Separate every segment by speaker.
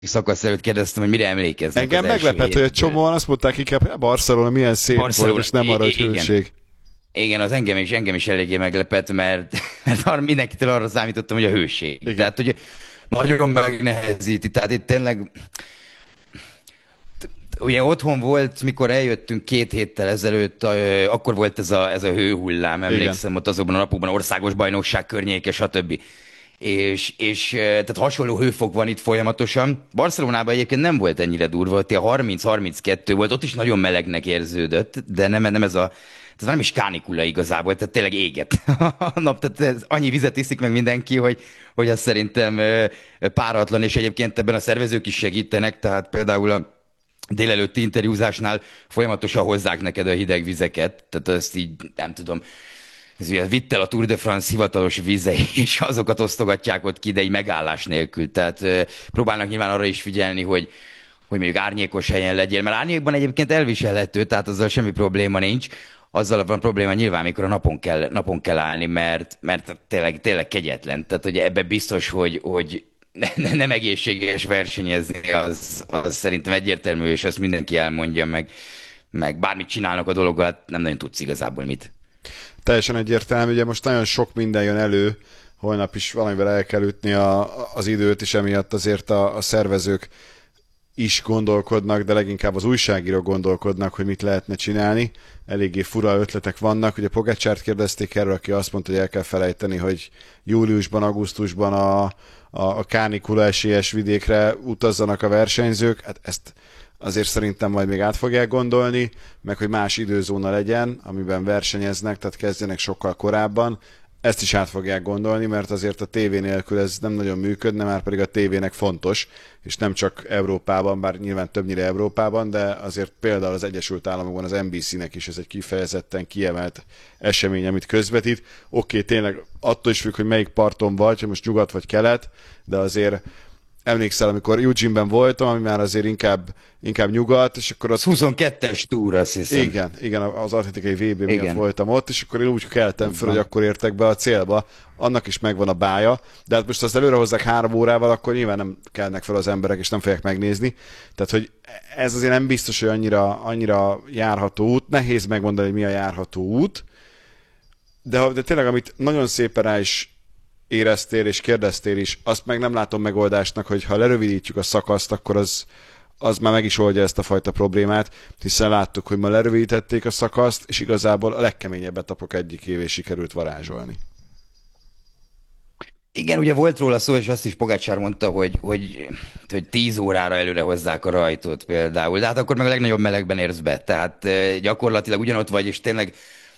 Speaker 1: szakasz előtt kérdeztem, hogy mire emlékeznek az
Speaker 2: Engem
Speaker 1: első
Speaker 2: meglepett, hogy egy
Speaker 1: hétből.
Speaker 2: csomóan azt mondták inkább, hogy Barcelona milyen szép volt,
Speaker 1: Barcelona,
Speaker 2: és nem arra, hogy
Speaker 1: igen.
Speaker 2: hőség.
Speaker 1: Igen, az engem is eléggé meglepett, mert mindenkitől arra számítottam, hogy a hőség.
Speaker 2: Igen.
Speaker 1: Tehát, hogy nagyon megnehezíti. Tehát itt tényleg, ugye otthon volt, mikor eljöttünk 2 héttel ezelőtt, akkor volt ez a hőhullám,
Speaker 2: Igen.
Speaker 1: emlékszem, ott azokban a napokban országos bajnokság környéke, stb. Tehát hasonló hőfok van itt folyamatosan. Barcelonában egyébként nem volt ennyire durva, ott ilyen 30-32 volt, ott is nagyon melegnek érződött, de nem ez nem is kánikula igazából, tehát tényleg éget a nap, tehát annyi vizet iszik meg mindenki, hogy az szerintem páratlan, és egyébként ebben a szervezők is segítenek, tehát például a délelőtti interjúzásnál folyamatosan hozzák neked a hideg vizeket, tehát ezt így nem tudom, ez ugye vitt el a Tour de France hivatalos vize, és azokat osztogatják ott ki, de egy megállás nélkül. Tehát próbálnak nyilván arra is figyelni, hogy mondjuk árnyékos helyen legyél, mert árnyékban egyébként elviselhető, tehát azzal semmi probléma nincs. Azzal van probléma nyilván, mikor a napon kell állni, mert tényleg kegyetlen. Tehát, hogy ebbe biztos, hogy nem egészséges versenyezni, az szerintem egyértelmű, és ezt mindenki elmondja, meg bármit csinálnak a dologgal, hát nem nagyon tudsz igazából mit.
Speaker 2: Teljesen egyértelmű, ugye most nagyon sok minden jön elő, holnap is valamivel el kell ütni az időt, és emiatt azért a szervezők is gondolkodnak, de leginkább az újságírók gondolkodnak, hogy mit lehetne csinálni. Eléggé fura ötletek vannak. Ugye Pogačárt kérdezték erről, aki azt mondta, hogy el kell felejteni, hogy júliusban, augusztusban a kánikula esélyes vidékre utazzanak a versenyzők. Hát ezt azért szerintem majd még át fogják gondolni, meg hogy más időzóna legyen, amiben versenyeznek, tehát kezdjenek sokkal korábban. Ezt is át fogják gondolni, mert azért a tévé nélkül ez nem nagyon működne, már pedig a tévének fontos, és nem csak Európában, bár nyilván többnyire Európában, de azért például az Egyesült Államokban az NBC-nek is ez egy kifejezetten kiemelt esemény, amit közvetít. Oké, tényleg attól is függ, hogy melyik parton vagy, hogy most nyugat vagy kelet, de azért emlékszel, amikor Eugene-ben voltam, ami már azért inkább nyugat, és akkor
Speaker 1: Az
Speaker 2: ott
Speaker 1: 22-es túra, azt hiszem.
Speaker 2: igen, az atlétikai VB miatt
Speaker 1: Igen.
Speaker 2: voltam ott, és akkor én úgy keltem föl, hogy akkor értek be a célba. Annak is megvan a bája, de hát most azt előre hozzák 3 órával, akkor nyilván nem kelnek fel az emberek, és nem fogják megnézni. Tehát, hogy ez azért nem biztos, hogy annyira járható út. Nehéz megmondani, hogy mi a járható út, de tényleg, amit nagyon szépen rá is éreztél és kérdeztél is, azt meg nem látom megoldásnak, hogy ha lerövidítjük a szakaszt, akkor az már meg is oldja ezt a fajta problémát, hiszen láttuk, hogy ma lerövidítették a szakaszt, és igazából a legkeményebb etapok egyikévé sikerült varázsolni.
Speaker 1: Igen, ugye volt róla szó, és azt is Pogačar mondta, hogy 10 órára előre hozzák a rajtot például, de hát akkor meg a legnagyobb melegben érsz be. Tehát gyakorlatilag ugyanott vagy, és tényleg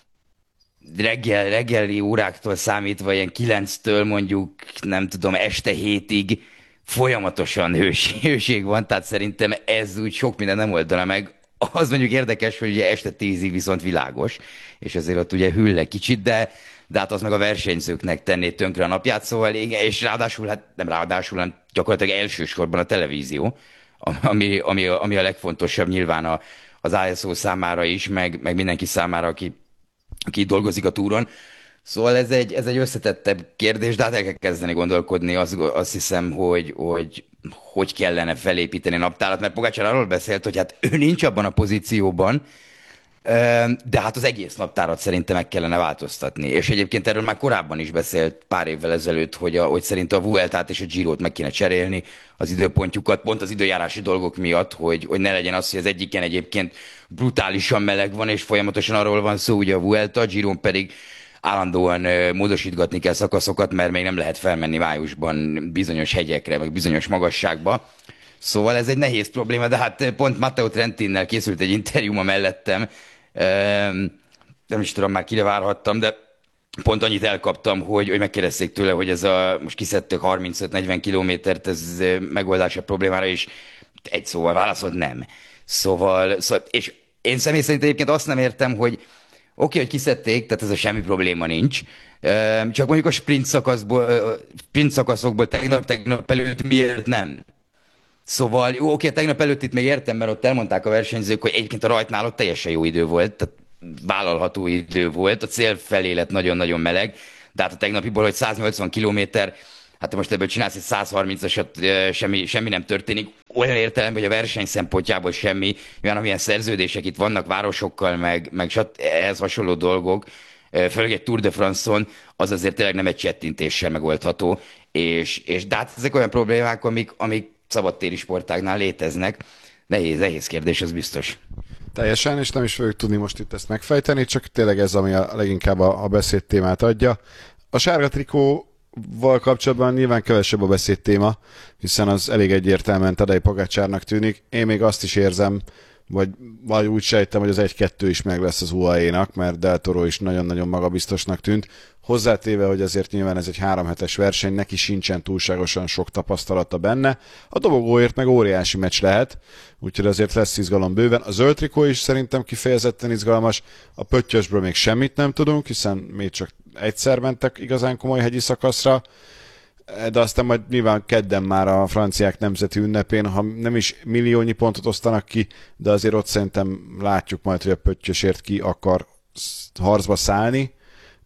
Speaker 1: reggeli óráktól számítva, ilyen 9-től mondjuk, nem tudom, este 7-ig folyamatosan hőség van, tehát szerintem ez úgy sok minden nem oldana meg. Az mondjuk érdekes, hogy ugye este 10-ig viszont világos, és ezért ott ugye hűl le kicsit, de hát az meg a versenyzőknek tenné tönkre a napját, szóval igen, és ráadásul, hát nem ráadásul, hanem gyakorlatilag elsősorban a televízió, ami a legfontosabb nyilván az ISO számára is, meg mindenki számára, aki itt dolgozik a túron. Szóval ez egy összetettebb kérdés, de hát el kell kezdeni gondolkodni, azt hiszem, hogy kellene felépíteni a naptárat, mert Pogačar arról beszélt, hogy hát ő nincs abban a pozícióban, de hát az egész naptárat szerintem meg kellene változtatni. És egyébként erről már korábban is beszélt pár évvel ezelőtt, hogy szerint a Vueltát és a Girot meg kéne cserélni az időpontjukat, pont az időjárási dolgok miatt, hogy ne legyen az, hogy az egyiken egyébként brutálisan meleg van, és folyamatosan arról van szó, ugye a Vuelta, a Giron pedig állandóan módosítgatni kell szakaszokat, mert még nem lehet felmenni májusban bizonyos hegyekre, meg bizonyos magasságba. Szóval ez egy nehéz probléma, de hát pont Matteo Trentinnel készült egy interjú ma mellettem, nem is tudom már kire várhattam, de pont annyit elkaptam, hogy megkérdezték tőle, hogy ez most kiszedtük 35-40 kilométert, ez megoldás a problémára, és egy szóval válaszolt nem. Szóval, és én személy szerint egyébként azt nem értem, hogy oké, hogy kiszedték, tehát ez a semmi probléma nincs, csak mondjuk a sprint szakaszokból tegnap előtt miért nem? Szóval, jó, oké, tegnap előtt itt még értem, mert ott elmondták a versenyzők, hogy egyébként a rajtnál ott teljesen jó idő volt, tehát vállalható idő volt, a cél felé lett nagyon-nagyon meleg, de hát a tegnapiból, hogy 180 kilométer, hát most ebből csinálsz egy 130-asat, semmi nem történik. Olyan értelemben, hogy a verseny szempontjából semmi, olyan amilyen szerződések itt vannak városokkal, meg ehhez hasonló dolgok, főleg egy Tour de France-on, az azért tényleg nem egy csettintéssel megoldható, de hát ezek olyan problémák, amik szabadtéri sportágnál léteznek. Nehéz kérdés, az biztos.
Speaker 2: Teljesen, és nem is fogjuk tudni most itt ezt megfejteni, csak tényleg ez, ami a leginkább a beszéd témát adja. A sárga trikóval kapcsolatban nyilván kevesebb a beszéd téma, hiszen az elég egyértelműen Tadej Pogačarnak tűnik. Én még azt is érzem, vagy úgy sejtem, hogy az 1-2 is meg lesz az UAE-nak, mert Del Toro is nagyon-nagyon magabiztosnak tűnt. Hozzátéve, hogy azért nyilván ez egy 3 hetes verseny, neki sincsen túlságosan sok tapasztalata benne. A dobogóért meg óriási meccs lehet, úgyhogy azért lesz izgalom bőven. A zöld trikó is szerintem kifejezetten izgalmas, a pöttyösből még semmit nem tudunk, hiszen még csak egyszer mentek igazán komoly hegyi szakaszra, de aztán majd nyilván kedden már a franciák nemzeti ünnepén, ha nem is milliónyi pontot osztanak ki, de azért ott szerintem látjuk majd, hogy a pöttyösért ki akar harcba szállni,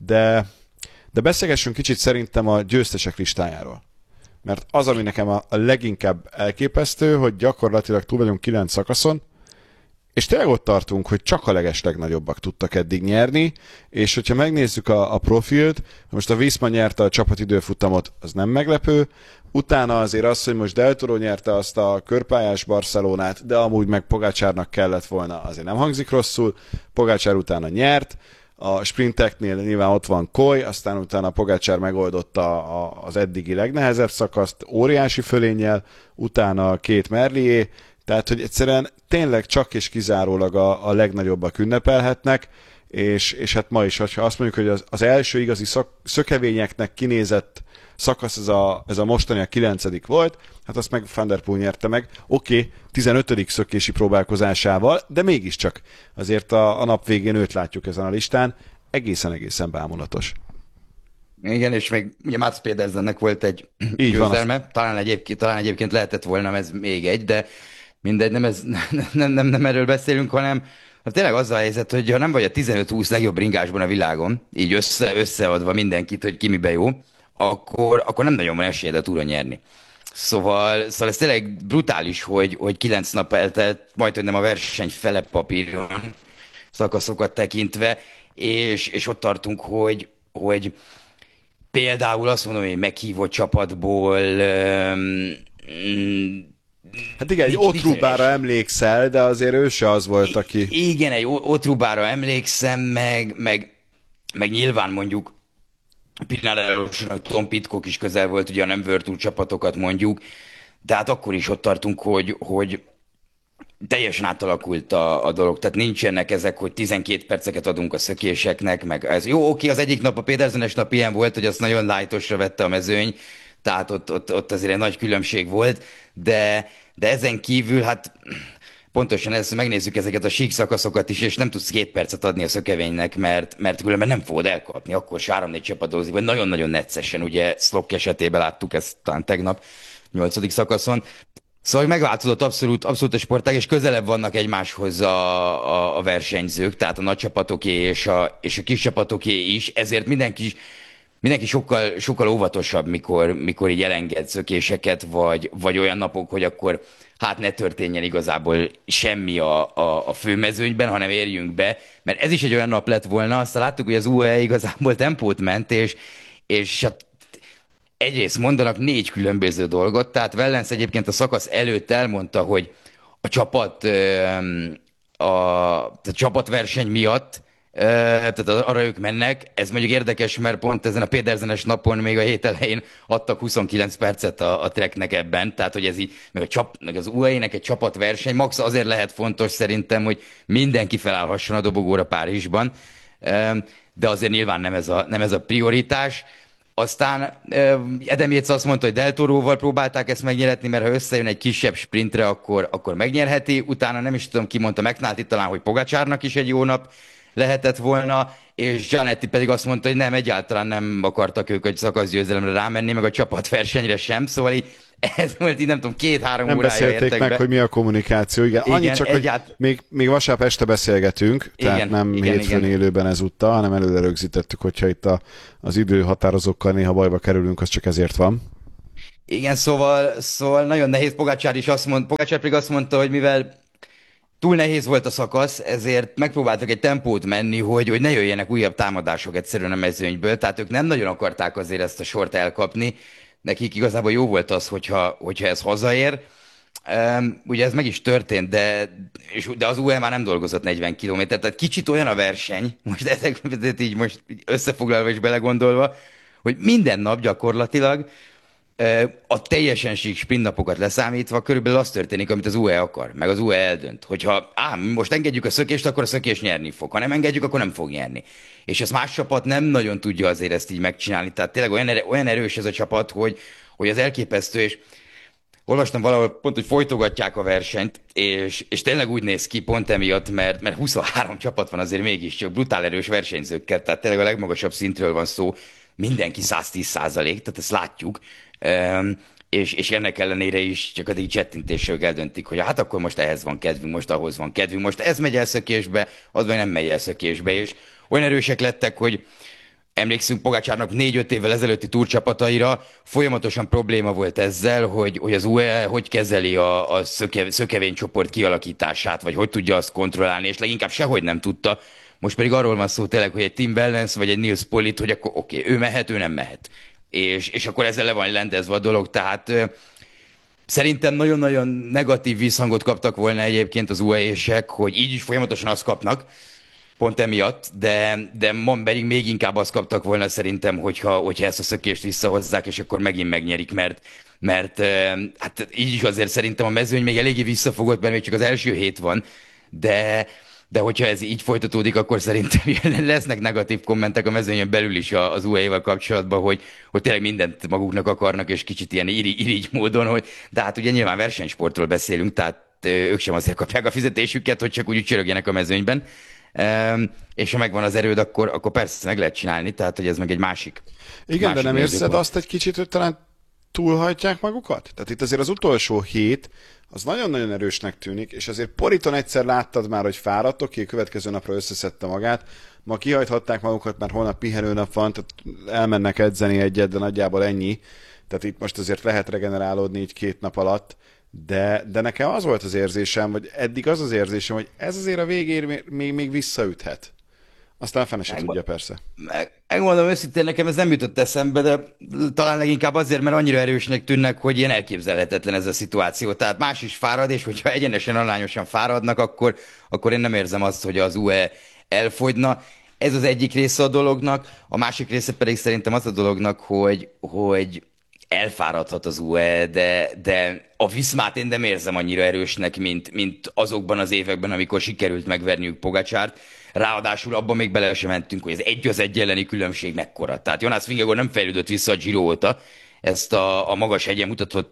Speaker 2: de beszélgessünk kicsit szerintem a győztesek listájáról. Mert az, ami nekem a leginkább elképesztő, hogy gyakorlatilag túl vagyunk 9 szakaszon, és tényleg ott tartunk, hogy csak a legeslegnagyobbak tudtak eddig nyerni, és hogyha megnézzük a profilt, most a Visma nyerte a csapatidőfutamot, az nem meglepő, utána azért az, hogy most Del Toro nyerte azt a körpályás Barcelonát, de amúgy meg Pogačarnak kellett volna, azért nem hangzik rosszul, Pogačar utána nyert, a sprinteknél nyilván ott van Koy, aztán utána Pogačar megoldotta az eddigi legnehezebb szakaszt óriási fölénnyel, utána két Merlier, tehát, hogy egyszerűen tényleg csak és kizárólag a legnagyobbak ünnepelhetnek, és hát ma is, ha azt mondjuk, hogy az első igazi szökevényeknek kinézett szakasz ez a mostani a 9. volt, hát azt meg Van der Poel nyerte meg, oké, 15. szökési próbálkozásával, de mégiscsak azért a nap végén őt látjuk ezen a listán, egészen bámulatos.
Speaker 1: Igen, és még ugye Mats Pedersennek volt egy
Speaker 2: Így
Speaker 1: győzelme,
Speaker 2: van.
Speaker 1: talán egyébként lehetett volna ez még egy, de mindegy, nem erről beszélünk, hanem hát tényleg az a helyzet, hogy ha nem vagy a 15-20 legjobb ringásban a világon, így összeadva mindenkit, hogy ki miben jó, akkor nem nagyon van esélyed a túron nyerni. Szóval ez tényleg brutális, hogy 9 nap eltelt, majdhogy nem a verseny fele papíron, szakaszokat tekintve, és ott tartunk, hogy például azt mondom, hogy egy meghívott csapatból
Speaker 2: Hát igen, egy Otrubára emlékszel, de azért ő se az volt, aki...
Speaker 1: Igen, egy Otrubára emlékszem, meg nyilván mondjuk Pinarello-snak Tom Pidcock is közel volt, ugye a nem World Tour csapatokat mondjuk, de hát akkor is ott tartunk, hogy teljesen átalakult a dolog, tehát nincsenek ezek, hogy 12 perceket adunk a szökéseknek, meg ez jó, oké, az egyik nap, a Pedersenes nap ilyen volt, hogy azt nagyon lightosra vette a mezőny, tehát ott azért egy nagy különbség volt, de ezen kívül, hát pontosan ezt megnézzük ezeket a sík szakaszokat is, és nem tudsz 2 percet adni a szökevénynek, mert különben nem fogod elkapni, akkor se 3-4 csapadozik, vagy nagyon-nagyon neccesen, ugye Szlok esetében láttuk ezt talán tegnap, 8. szakaszon. Szóval megváltozott abszolút a sportág, és közelebb vannak egymáshoz a versenyzők, tehát a nagy csapatoké és a kis csapatoké is, ezért mindenki sokkal óvatosabb, mikor így elenged szökéseket, vagy olyan napok, hogy akkor hát ne történjen igazából semmi a főmezőnyben, hanem érjünk be, mert ez is egy olyan nap lett volna, aztán láttuk, hogy az UAE igazából tempót ment, és hát egyrészt mondanak 4 különböző dolgot, tehát Wellens egyébként a szakasz előtt elmondta, hogy a csapatverseny miatt, tehát arra ők mennek. Ez mondjuk érdekes, mert pont ezen a Pedersenes napon még a hét elején adtak 29 percet a Treknek ebben, tehát hogy ez így, meg az UAE-nek egy csapatverseny, max azért lehet fontos szerintem, hogy mindenki felállhasson a dobogóra Párizsban, de azért nyilván nem ez a prioritás. Aztán Adam Yates azt mondta, hogy Del Toroval próbálták ezt megnyerhetni, mert ha összejön egy kisebb sprintre, akkor megnyerheti. Utána nem is tudom, ki mondta, McNulty talán, hogy Pogačarnak is egy jó nap lehetett volna, és Gianetti pedig azt mondta, hogy nem, egyáltalán nem akartak ők egy szakaszgyőzelemre rámenni, meg a csapatversenyre sem, szóval így ez volt így, nem tudom, 2-3
Speaker 2: Nem
Speaker 1: órája
Speaker 2: beszélték
Speaker 1: értek
Speaker 2: meg,
Speaker 1: be.
Speaker 2: hogy mi a kommunikáció. Igen, annyit csak, hogy még vasárnap este beszélgetünk, tehát nem hétfőn élőben ezúttal, hanem előre rögzítettük, hogyha itt az időhatározókkal néha bajba kerülünk, az csak ezért van.
Speaker 1: Igen, szóval nagyon nehéz. Pogačár pedig azt mondta, hogy mivel túl nehéz volt a szakasz, ezért megpróbáltak egy tempót menni, hogy ne jöjjenek újabb támadások egyszerűen a mezőnyből. Tehát ők nem nagyon akarták azért ezt a sort elkapni. Nekik igazából jó volt az, hogyha ez hazaér. Ugye ez meg is történt, de az UE már nem dolgozott 40 kilométert, tehát kicsit olyan a verseny, most ezek így most így összefoglalva és belegondolva, hogy minden nap gyakorlatilag a teljesen sík sprint napokat leszámítva körülbelül az történik, amit az UE akar, meg az UE eldönt. Hogyha most engedjük a szökést, akkor a szökés nyerni fog. Ha nem engedjük, akkor nem fog nyerni. És ez más csapat nem nagyon tudja azért ezt így megcsinálni. Tehát tényleg olyan erős ez a csapat, hogy az elképesztő, és olvastam valahol pont, hogy folytogatják a versenyt, és tényleg úgy néz ki pont emiatt, mert 23 csapat van azért mégiscsak brutál erős versenyzőkkel, tehát tényleg a legmagasabb szintről van szó, mindenki 110%, tehát ezt látjuk, és ennek ellenére is csak addig csettintéssel eldöntik, hogy hát akkor most ehhez van kedvünk, most ahhoz van kedvünk, most ez megy el szökésbe, az meg nem megy el szökésbe, és olyan erősek lettek, hogy emlékszünk Pogačárnak 4-5 évvel ezelőtti túrcsapataira, folyamatosan probléma volt ezzel, hogy az UE hogy kezeli a szökevénycsoport kialakítását, vagy hogy tudja azt kontrollálni, és leginkább sehogy nem tudta. Most pedig arról van szó tényleg, hogy egy Tim Wellens vagy egy Nils Polit, hogy akkor oké, ő mehet, ő nem mehet. És akkor ezzel le van rendezve a dolog, tehát szerintem nagyon-nagyon negatív visszhangot kaptak volna egyébként az UE-sek, hogy így is folyamatosan azt kapnak, pont emiatt, de ma pedig még inkább azt kaptak volna szerintem, hogyha ezt a szökést visszahozzák, és akkor megint megnyerik, mert hát így is azért szerintem a mezőny még eléggé visszafogott, mert még csak az első hét van, de, de hogyha ez így folytatódik, akkor szerintem lesznek negatív kommentek a mezőnyen belül is az UE-val kapcsolatban, hogy tényleg mindent maguknak akarnak, és kicsit ilyen irigy módon, de hát ugye nyilván versenysportról beszélünk, tehát ők sem azért kapják a fizetésüket, hogy csak úgy csörögjenek a mezőnyben. És ha megvan az erőd, akkor persze ezt meg lehet csinálni, tehát hogy ez meg egy
Speaker 2: Igen, de
Speaker 1: másik
Speaker 2: nem érzed
Speaker 1: nézőpont.
Speaker 2: azt egy kicsit, hogy talán túlhajtják magukat? Tehát itt azért az utolsó hét az nagyon-nagyon erősnek tűnik, és azért Poriton egyszer láttad már, hogy fáradt, oké, következő napra összeszedte magát, ma kihajthatták magukat, mert holnap pihenőnap van, tehát elmennek edzeni egyet, de nagyjából ennyi. Tehát itt most azért lehet regenerálódni így 2 nap alatt, de nekem az volt az érzésem, vagy eddig az az érzésem, hogy ez azért a végén még visszaüthet. Aztán a fene se tudja persze.
Speaker 1: Megmondom őszintén, nekem ez nem jutott eszembe, de talán leginkább azért, mert annyira erősnek tűnnek, hogy ilyen elképzelhetetlen ez a szituáció. Tehát más is fárad, és hogyha egyenesen arányosan fáradnak, akkor én nem érzem azt, hogy az UE elfogyna. Ez az egyik része a dolognak, a másik része pedig szerintem az a dolognak, hogy elfáradhat az UE, de a Viszmát én nem érzem annyira erősnek, mint azokban az években, amikor sikerült megverniük Pogačárt. Ráadásul abban még bele sem mentünk, hogy az egy elleni különbség mekkora. Tehát Jonas Vingegaard nem fejlődött vissza a Giro óta, ezt a magas hegyen mutatott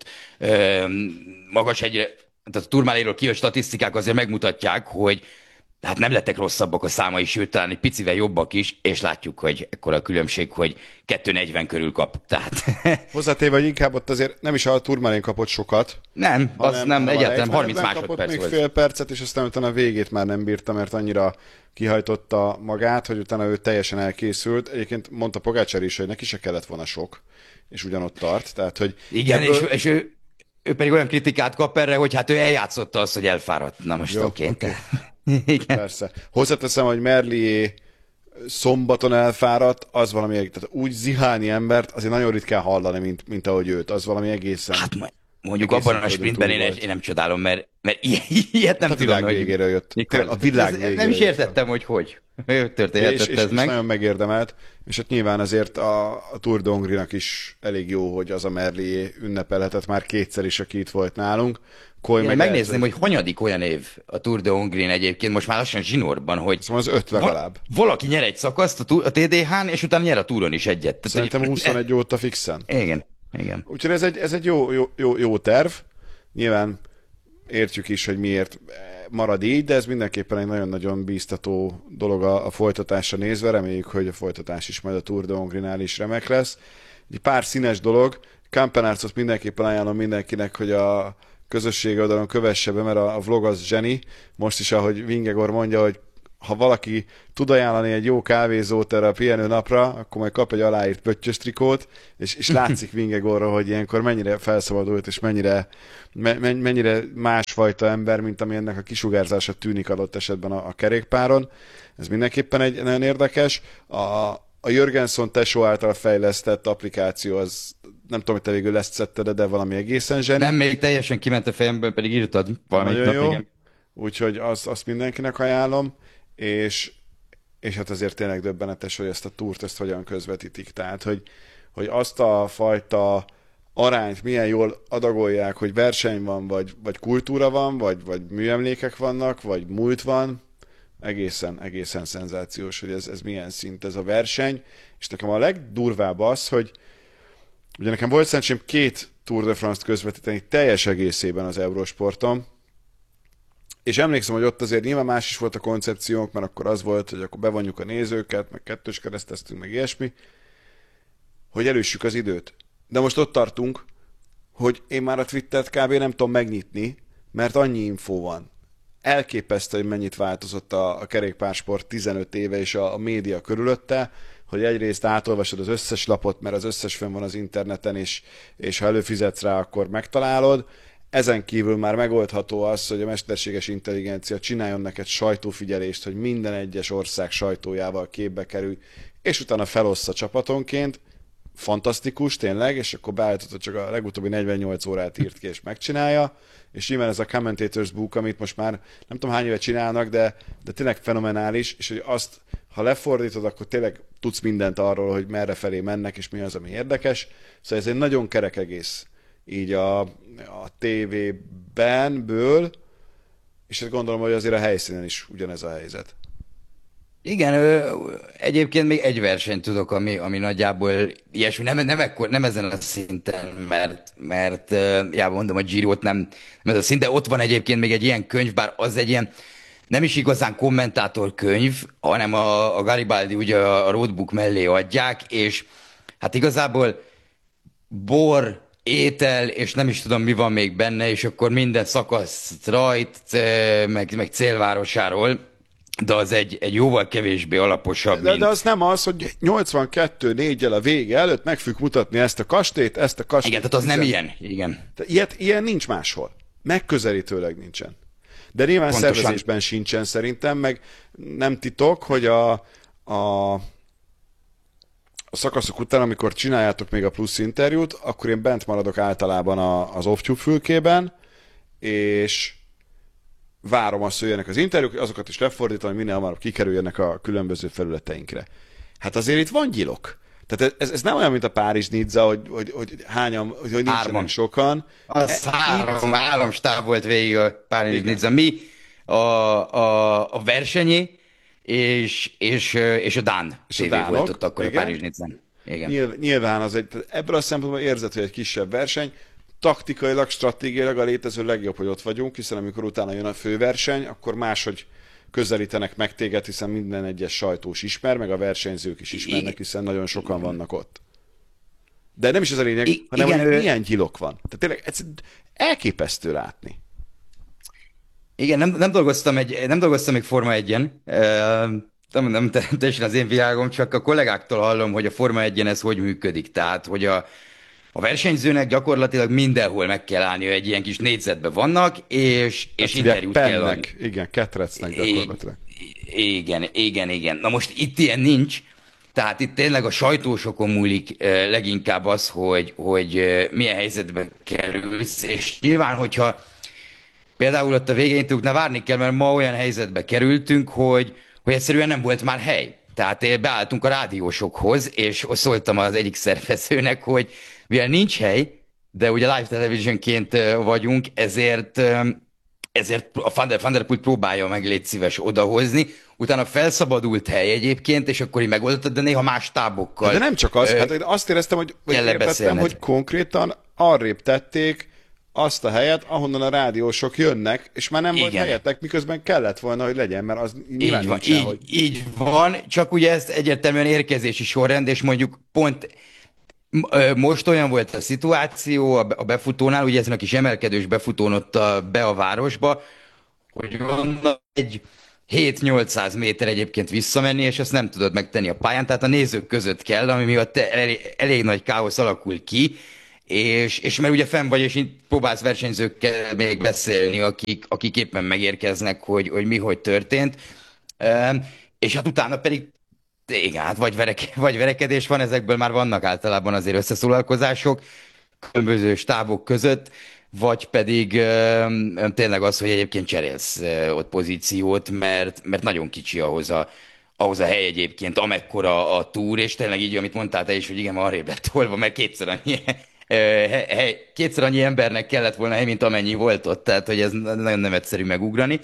Speaker 1: magas hegyre, tehát a Tourmaléről kijött statisztikák azért megmutatják, hogy hát nem lettek rosszabbak a számai, sőt, talán egy picivel jobbak is, és látjuk, hogy ekkora a különbség, hogy 2:40 körül kap. Tehát
Speaker 2: Hozzátéve, hogy inkább ott azért nem is a Turmalén kapott sokat,
Speaker 1: nem, az nem,
Speaker 2: hanem a
Speaker 1: egyáltalán 30
Speaker 2: Leitmanenben kapott
Speaker 1: másodperc
Speaker 2: még
Speaker 1: volt.
Speaker 2: fél percet, és aztán utána a végét már nem bírta, mert annyira kihajtotta magát, hogy utána ő teljesen elkészült. Egyébként mondta Pogácsár is, hogy neki se kellett volna sok, és ugyanott tart. Tehát, hogy
Speaker 1: Igen,
Speaker 2: ebből...
Speaker 1: és ő pedig olyan kritikát kap erre, hogy hát ő eljátszotta azt, hogy elfáradt. Na most
Speaker 2: Jó,
Speaker 1: oké.
Speaker 2: oké.
Speaker 1: Igen.
Speaker 2: Persze. Hozzáteszem, hogy Merlier szombaton elfáradt, az valami, tehát úgy zihálni embert azért nagyon ritkán hallani, mint ahogy őt. Az valami egészen,
Speaker 1: Hát mondjuk
Speaker 2: egészen
Speaker 1: abban a
Speaker 2: földön
Speaker 1: sprintben
Speaker 2: túl
Speaker 1: én
Speaker 2: volt.
Speaker 1: nem csodálom, mert ilyet nem
Speaker 2: A
Speaker 1: tudom,
Speaker 2: világ
Speaker 1: hogy
Speaker 2: végéről jött.
Speaker 1: mikor.
Speaker 2: A világ
Speaker 1: Nem is
Speaker 2: végéről jött.
Speaker 1: értettem, hogy
Speaker 2: És,
Speaker 1: történhetett
Speaker 2: és,
Speaker 1: ez
Speaker 2: és
Speaker 1: meg.
Speaker 2: nagyon megérdemelt, és hát nyilván azért a Tour de Hongrie-nak is elég jó, hogy az a Merlier ünnepelhetett már kétszer is, aki itt volt nálunk. Koly
Speaker 1: Igen,
Speaker 2: meg
Speaker 1: megnézném, hogy hanyadik olyan év a Tour de Hongrie egyébként, most már lassan zsinórban, hogy
Speaker 2: Szóval az 5 legalább.
Speaker 1: valaki nyer egy szakaszt a TDH-n, és utána nyer a túron is egyet. Tehát,
Speaker 2: Szerintem
Speaker 1: hogy-
Speaker 2: 21 óta fixen.
Speaker 1: Igen, igen.
Speaker 2: Úgyhogy ez egy jó terv. Nyilván értjük is, hogy miért marad így, de ez mindenképpen egy nagyon-nagyon bíztató dolog a folytatásra nézve. Reméljük, hogy a folytatás is majd a Tour de Hongrie-nál is remek lesz. Egy pár színes dolog. Campenarcot mindenképpen ajánlom mindenkinek, hogy a közösségi oldalon kövesse be, mert a vlog az zseni. Most is, ahogy Vingegaard mondja, hogy ha valaki tud ajánlani egy jó kávézót erre a pihenő napra, akkor majd kap egy aláírt pöttyös trikót, és látszik Vingegorra, hogy ilyenkor mennyire felszabadult, és mennyire másfajta ember, mint ami ennek a kisugárzása tűnik adott esetben a kerékpáron. Ez mindenképpen egy nagyon érdekes. A Jörgenson tesó által fejlesztett applikáció, az nem tudom, hogy te végül ezt szedted, de valami egészen zseni.
Speaker 1: Nem, még teljesen kiment a fejemből, pedig írtad valamelyik
Speaker 2: Nagyon
Speaker 1: nap,
Speaker 2: jó.
Speaker 1: igen.
Speaker 2: Úgyhogy azt mindenkinek ajánlom, és hát azért tényleg döbbenetes, hogy ezt a túrt ezt hogyan közvetítik. Tehát, hogy azt a fajta arányt milyen jól adagolják, hogy verseny van, vagy kultúra van, vagy műemlékek vannak, vagy múlt van, egészen szenzációs, hogy ez milyen szint ez a verseny. És nekem a legdurvább az, hogy ugye nekem volt szerencsém 2 Tour de France-t közvetíteni teljes egészében az Eurosporton, és emlékszem, hogy ott azért nyilván más is volt a koncepciónk, mert akkor az volt, hogy akkor bevonjuk a nézőket, meg kettős kereszteztünk, meg ilyesmi, hogy előssük az időt. De most ott tartunk, hogy én már a Twittert kb. Nem tudom megnyitni, mert annyi infó van. Elképesztő, hogy mennyit változott a kerékpársport 15 éve és a média körülötte, hogy egyrészt átolvasod az összes lapot, mert az összes fönn van az interneten, és ha előfizetsz rá, akkor megtalálod. Ezen kívül már megoldható az, hogy a mesterséges intelligencia csináljon neked sajtófigyelést, hogy minden egyes ország sajtójával képbe kerül, és utána felossza csapatonként. Fantasztikus, tényleg, és akkor beállítod, csak a legutóbbi 48 órát írt ki, és megcsinálja. És nyilván ez a Commentators Book, amit most már nem tudom hány éve csinálnak, de tényleg fenomenális, és hogy azt, ha lefordítod, akkor tényleg tudsz mindent arról, hogy merre felé mennek, és mi az, ami érdekes. Szóval ez egy nagyon kerek egész így a tévéből, és ezt gondolom, hogy azért a helyszínen is ugyanez a helyzet.
Speaker 1: Igen, egyébként még egy versenyt tudok, ami nagyjából ilyesmi, nem ezen a szinten, mert já, mondom, a Girot nem ez a szint, de ott van egyébként még egy ilyen könyv, bár az egy ilyen, nem is igazán kommentátor könyv, hanem a Garibaldi ugye a roadbook mellé adják, és hát igazából bor, étel, és nem is tudom, mi van még benne, és akkor minden szakasz rajt, meg célvárosáról, de az egy jóval kevésbé alaposabb,
Speaker 2: De az nem az, hogy 82-4-jel a vége előtt meg fogjuk mutatni ezt a kastélyt, ezt a
Speaker 1: Igen,
Speaker 2: kastélyt.
Speaker 1: tehát az nem ilyen, igen.
Speaker 2: Ilyen nincs máshol. Megközelítőleg nincsen. De nyilván
Speaker 1: Pontosan.
Speaker 2: szervezésben sincsen szerintem, meg nem titok, hogy a szakaszok után, amikor csináljátok még a plusz interjút, akkor én bent maradok általában az off-tube fülkében, és várom azt, hogy jönnek az interjúk, azokat is lefordítom, hogy minél hamarabb kikerüljenek a különböző felületeinkre. Hát azért itt van gyilok. Tehát ez nem olyan, mint a Párizs-Nizza, hogy hányan, hogy nincsenek
Speaker 1: Hárman.
Speaker 2: sokan.
Speaker 1: Az három stáb volt végig a Párizs-Nizza. Mi a versenyé, és a Dán
Speaker 2: És a
Speaker 1: TV
Speaker 2: dánok,
Speaker 1: volt ott akkor a
Speaker 2: igen.
Speaker 1: Párizs-Nizzán. Igen.
Speaker 2: Nyilván az egy, ebből a szempontból érzed, hogy egy kisebb verseny, taktikailag, stratégiailag a létező legjobb, hogy ott vagyunk, hiszen amikor utána jön a főverseny, akkor máshogy közelítenek meg téged, hiszen minden egyes sajtós ismer, meg a versenyzők is ismernek, hiszen nagyon sokan vannak ott. De nem is ez a lényeg, hanem
Speaker 1: Igen,
Speaker 2: hogy milyen gyilok van. Tehát tényleg elképesztő látni.
Speaker 1: Igen, nem dolgoztam még Forma 1-en. Nem teljesen az én világom, csak a kollégáktól hallom, hogy a Forma 1-en ez hogy működik. Tehát, hogy a versenyzőnek gyakorlatilag mindenhol meg kell állnia, egy ilyen kis négyzetben vannak, és
Speaker 2: Ezt
Speaker 1: interjút kell adni.
Speaker 2: pennek, igen, ketrecnek gyakorlatilag.
Speaker 1: Igen. Na most itt ilyen nincs, tehát itt tényleg a sajtósokon múlik leginkább az, hogy milyen helyzetbe kerülsz, és nyilván, hogyha például ott a végén tudunk, várni kell, mert ma olyan helyzetbe kerültünk, hogy egyszerűen nem volt már hely. Tehát beálltunk a rádiósokhoz, és szóltam az egyik szervezőnek, hogy mivel nincs hely, de ugye live televisionként vagyunk, ezért a Van der Poel próbálja meg, légy szíves odahozni, utána felszabadult hely egyébként, és akkor így megoldottad, de néha más tábokkal.
Speaker 2: De nem csak az, hát én azt éreztem, hogy
Speaker 1: kell
Speaker 2: értettem,
Speaker 1: beszélned.
Speaker 2: hogy konkrétan arrébb tették azt a helyet, ahonnan a rádiósok jönnek, és már nem volt
Speaker 1: Igen.
Speaker 2: helyetek, miközben kellett volna, hogy legyen, mert az nyilván
Speaker 1: Így van,
Speaker 2: nincs el, hogy...
Speaker 1: így van, csak ugye ez egyértelműen érkezési sorrend, és mondjuk pont most olyan volt a szituáció a befutónál, ugye ezen a kis emelkedős befutón ott be a városba, hogy onnan 7-800 méter egyébként visszamenni, és ezt nem tudod megtenni a pályán, tehát a nézők között kell, ami miatt elég nagy káosz alakul ki, és mert ugye fenn vagy, és itt próbálsz versenyzőkkel még beszélni, akik éppen megérkeznek, hogy mi hogy történt. És hát utána pedig igen, hát vagy verekedés van, ezekből már vannak általában azért összeszólalkozások különböző stábok között, vagy pedig tényleg az, hogy egyébként cserélsz ott pozíciót, mert nagyon kicsi ahhoz a hely egyébként, amekkora a túr, és tényleg így, amit mondtál te is, hogy igen, arrébb lett tolva, mert kétszer annyi embernek kellett volna hely, mint amennyi volt ott, tehát hogy ez nagyon nem egyszerű megugrani.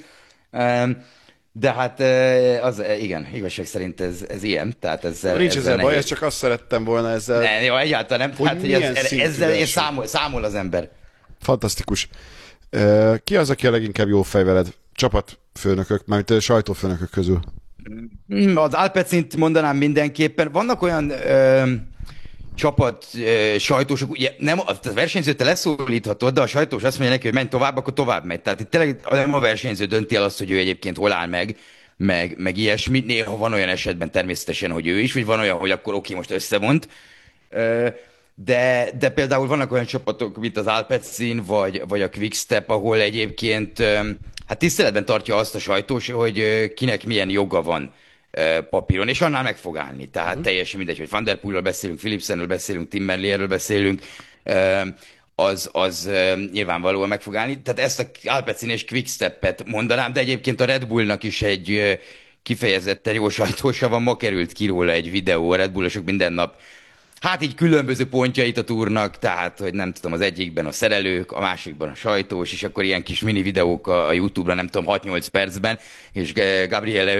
Speaker 1: De hát igen, igazság szerint ez ilyen, tehát
Speaker 2: Nincs
Speaker 1: ezzel
Speaker 2: ezzel baj,
Speaker 1: nehéz.
Speaker 2: ezt csak azt szerettem volna ezzel,
Speaker 1: Ne, jó, egyáltalán nem,
Speaker 2: hogy
Speaker 1: tehát hogy
Speaker 2: milyen szintű
Speaker 1: ezzel
Speaker 2: verseny.
Speaker 1: számol az ember.
Speaker 2: Fantasztikus. Ki az, aki a leginkább jó fej veled? Csapatfőnökök, mármint sajtófőnökök közül.
Speaker 1: Az Alpecint mondanám mindenképpen. Vannak olyan csapat sajtósok, ugye nem, a versenyzőt te leszólíthatod, de a sajtós azt mondja neki, hogy menj tovább, akkor tovább megy. Tehát itt tényleg nem a versenyző dönti el azt, hogy ő egyébként hol áll meg ilyesmi. Néha van olyan esetben természetesen, hogy ő is, vagy van olyan, hogy akkor oké, most összevont. Ö, de például vannak olyan csapatok, mint az Alpecin, vagy a Quickstep, ahol egyébként hát tiszteletben tartja azt a sajtós, hogy kinek milyen joga van papíron, és annál meg fog állni. Tehát teljesen mindegy, hogy Van der Poelről beszélünk, Philipsenről beszélünk, Tim Merlierről beszélünk, ö, az nyilvánvalóan meg fog állni. Tehát ezt a Alpecin és Quickstepet mondanám, de egyébként a Red Bullnak is egy kifejezetten jó sajtósa van, ma került ki róla egy videó, a Red Bullosok minden nap hát így különböző pontjait a túrnak, tehát, hogy nem tudom, az egyikben a szerelők, a másikban a sajtós, és akkor ilyen kis mini videók a YouTube-ra, nem tudom, 6-8 percben, és Gabriele,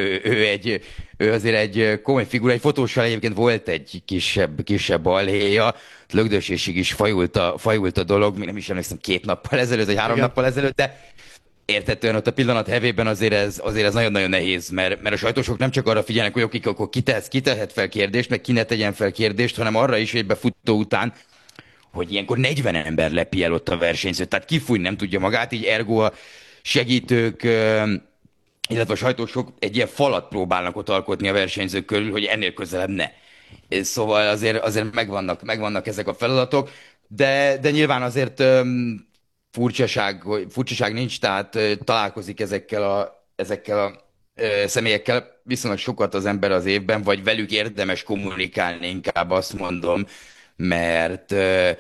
Speaker 1: ő azért egy komoly figura, egy fotóssal egyébként volt egy kisebb balhéja, lögdösésig is fajult a dolog, még nem is emlékszem, 2 nappal ezelőtt, vagy 3 nappal ezelőtt, de érthetően ott a pillanat hevében azért ez nagyon-nagyon nehéz, mert a sajtósok nem csak arra figyelnek, hogy oké, akkor kitehet fel kérdést, meg ki ne tegyen fel kérdést, hanem arra is, hogy befutó után, hogy ilyenkor 40 ember lepi el ott a versenyzőt, tehát kifújni nem tudja magát, így ergo a segítők, illetve a sajtósok egy ilyen falat próbálnak ott alkotni a versenyzők körül, hogy ennél közelebb ne. Szóval azért megvannak ezek a feladatok, de nyilván azért furcsaság nincs, tehát találkozik ezekkel a személyekkel viszonylag sokat az ember az évben, vagy velük érdemes kommunikálni, inkább azt mondom, mert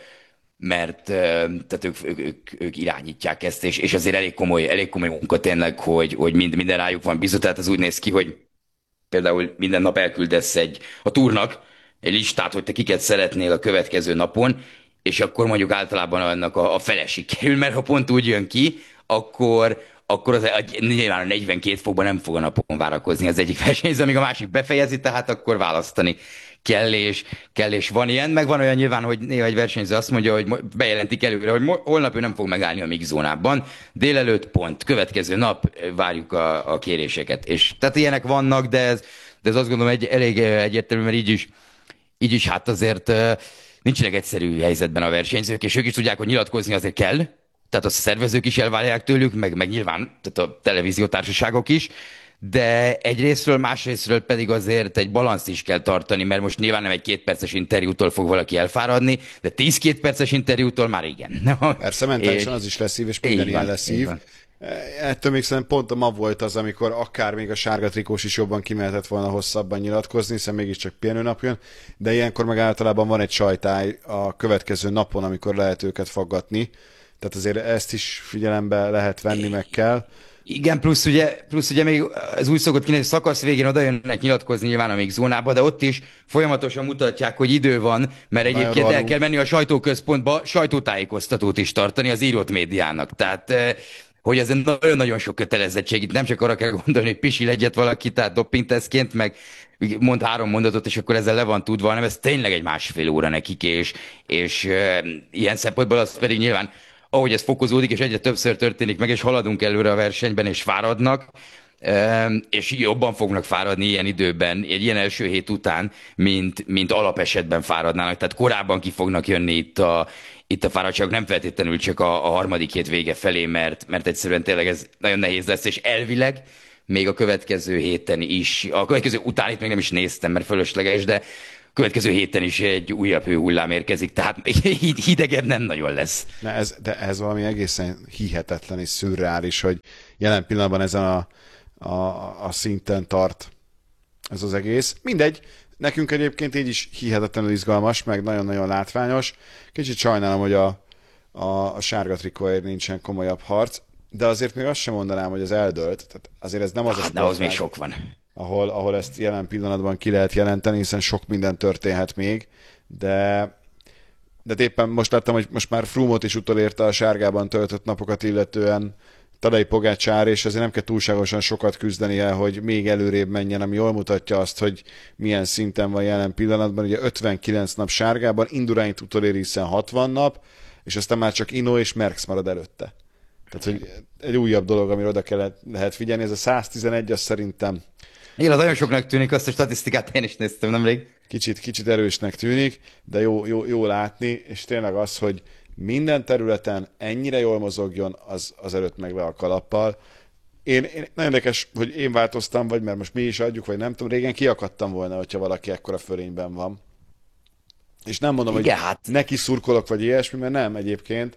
Speaker 1: tehát ők irányítják ezt, és azért elég komoly munka tényleg, hogy minden rájuk van bízva, tehát az úgy néz ki, hogy például minden nap elküldesz a túrnak egy listát, hogy te kiket szeretnél a következő napon, és akkor mondjuk általában annak a fele sikerül, mert ha pont úgy jön ki, akkor nyilván a 42 fokban nem fog a napon várakozni az egyik versenyző, amíg a másik befejezi, tehát akkor választani kell, és van ilyen, meg van olyan nyilván, hogy néha egy versenyző azt mondja, hogy bejelentik előre, hogy holnap ő nem fog megállni a mix zónában, délelőtt pont, következő nap várjuk a kéréseket. És tehát ilyenek vannak, de ez azt gondolom elég egyértelmű, mert így is hát azért nincsenek egyszerű helyzetben a versenyzők, és ők is tudják, hogy nyilatkozni azért kell, tehát a szervezők is elvárják tőlük, meg nyilván tehát a televíziótársaságok is, de egyrésztről, másrésztről pedig azért egy balanszt is kell tartani, mert most nyilván nem egy 2 perces interjútól fog valaki elfáradni, de 10 2 perces interjútól már igen.
Speaker 2: Persze,
Speaker 1: És
Speaker 2: mentálisan az is leszív, és minden
Speaker 1: így
Speaker 2: ilyen
Speaker 1: van, így
Speaker 2: leszív.
Speaker 1: van.
Speaker 2: Ettől még szerintem pont a ma volt az, amikor akár még a sárga trikós is jobban kimehetett volna hosszabban nyilatkozni, hiszen mégiscsak pihenőnap jön, de ilyenkor meg általában van egy sajtály a következő napon, amikor lehet őket faggatni. Tehát azért ezt is figyelembe lehet venni, meg kell.
Speaker 1: Igen, plusz ugye még ez úgy szokott kinézni, hogy szakasz végén oda jönnek nyilatkozni nyilván a még zónába, de ott is folyamatosan mutatják, hogy idő van, mert
Speaker 2: Nagyon
Speaker 1: egyébként el
Speaker 2: rohadunk.
Speaker 1: kell menni a sajtóközpontba sajtótájékoztatót is tartani az írott médiának. Tehát, hogy ez nagyon-nagyon sok kötelezettség. Itt nem csak arra kell gondolni, hogy pisil egyet valaki, tehát dopingtesztként, meg mond 3 mondatot, és akkor ezzel le van tudva, hanem ez tényleg egy 1,5 óra nekik, és ilyen szempontból az pedig nyilván ahogy ez fokozódik, és egyre többször történik meg, és haladunk előre a versenyben, és fáradnak, és jobban fognak fáradni ilyen időben, egy ilyen első hét után, mint alapesetben fáradnának. Tehát korábban ki fognak jönni itt a fáradtságok, nem feltétlenül csak a harmadik hét vége felé, mert egyszerűen tényleg ez nagyon nehéz lesz, és elvileg még a következő héten is, a következő után itt még nem is néztem, mert fölösleges, de a következő héten is egy újabb hőhullám érkezik, tehát hidegebb nem nagyon lesz.
Speaker 2: De ez valami egészen hihetetlen és szürreális, hogy jelen pillanatban ezen a szinten tart ez az egész. Mindegy, nekünk egyébként így is hihetetlenül izgalmas, meg nagyon-nagyon látványos. Kicsit sajnálom, hogy a sárga trikóért nincsen komolyabb harc, de azért még azt sem mondanám, hogy az eldőlt. Tehát azért ez nem az a
Speaker 1: Hát, de ahhoz még sok van.
Speaker 2: ahol ezt jelen pillanatban ki lehet jelenteni, hiszen sok minden történhet még, de éppen most láttam, hogy most már Froome-ot is utolérte a sárgában töltött napokat illetően Tadej Pogačar, és azért nem kell túlságosan sokat küzdenie, hogy még előrébb menjen, ami jól mutatja azt, hogy milyen szinten van jelen pillanatban. Ugye 59 nap sárgában, Induraint utolér, hiszen 60 nap, és aztán már csak Ino és Merckx marad előtte. Tehát, hogy egy újabb dolog, amire oda lehet figyelni, ez a 111, az szerintem
Speaker 1: Igen, az nagyon soknak tűnik, azt a statisztikát én is néztem nemrég.
Speaker 2: kicsit erősnek tűnik, de jó látni, és tényleg az, hogy minden területen ennyire jól mozogjon, az előtt meg le a kalappal. Én nagyon érdekes, hogy én változtam, vagy mert most mi is adjuk, vagy nem tudom, régen kiakadtam volna, hogyha valaki ekkora fölényben van. És nem mondom,
Speaker 1: Igen,
Speaker 2: hogy
Speaker 1: hát
Speaker 2: neki szurkolok, vagy ilyesmi, mert nem egyébként.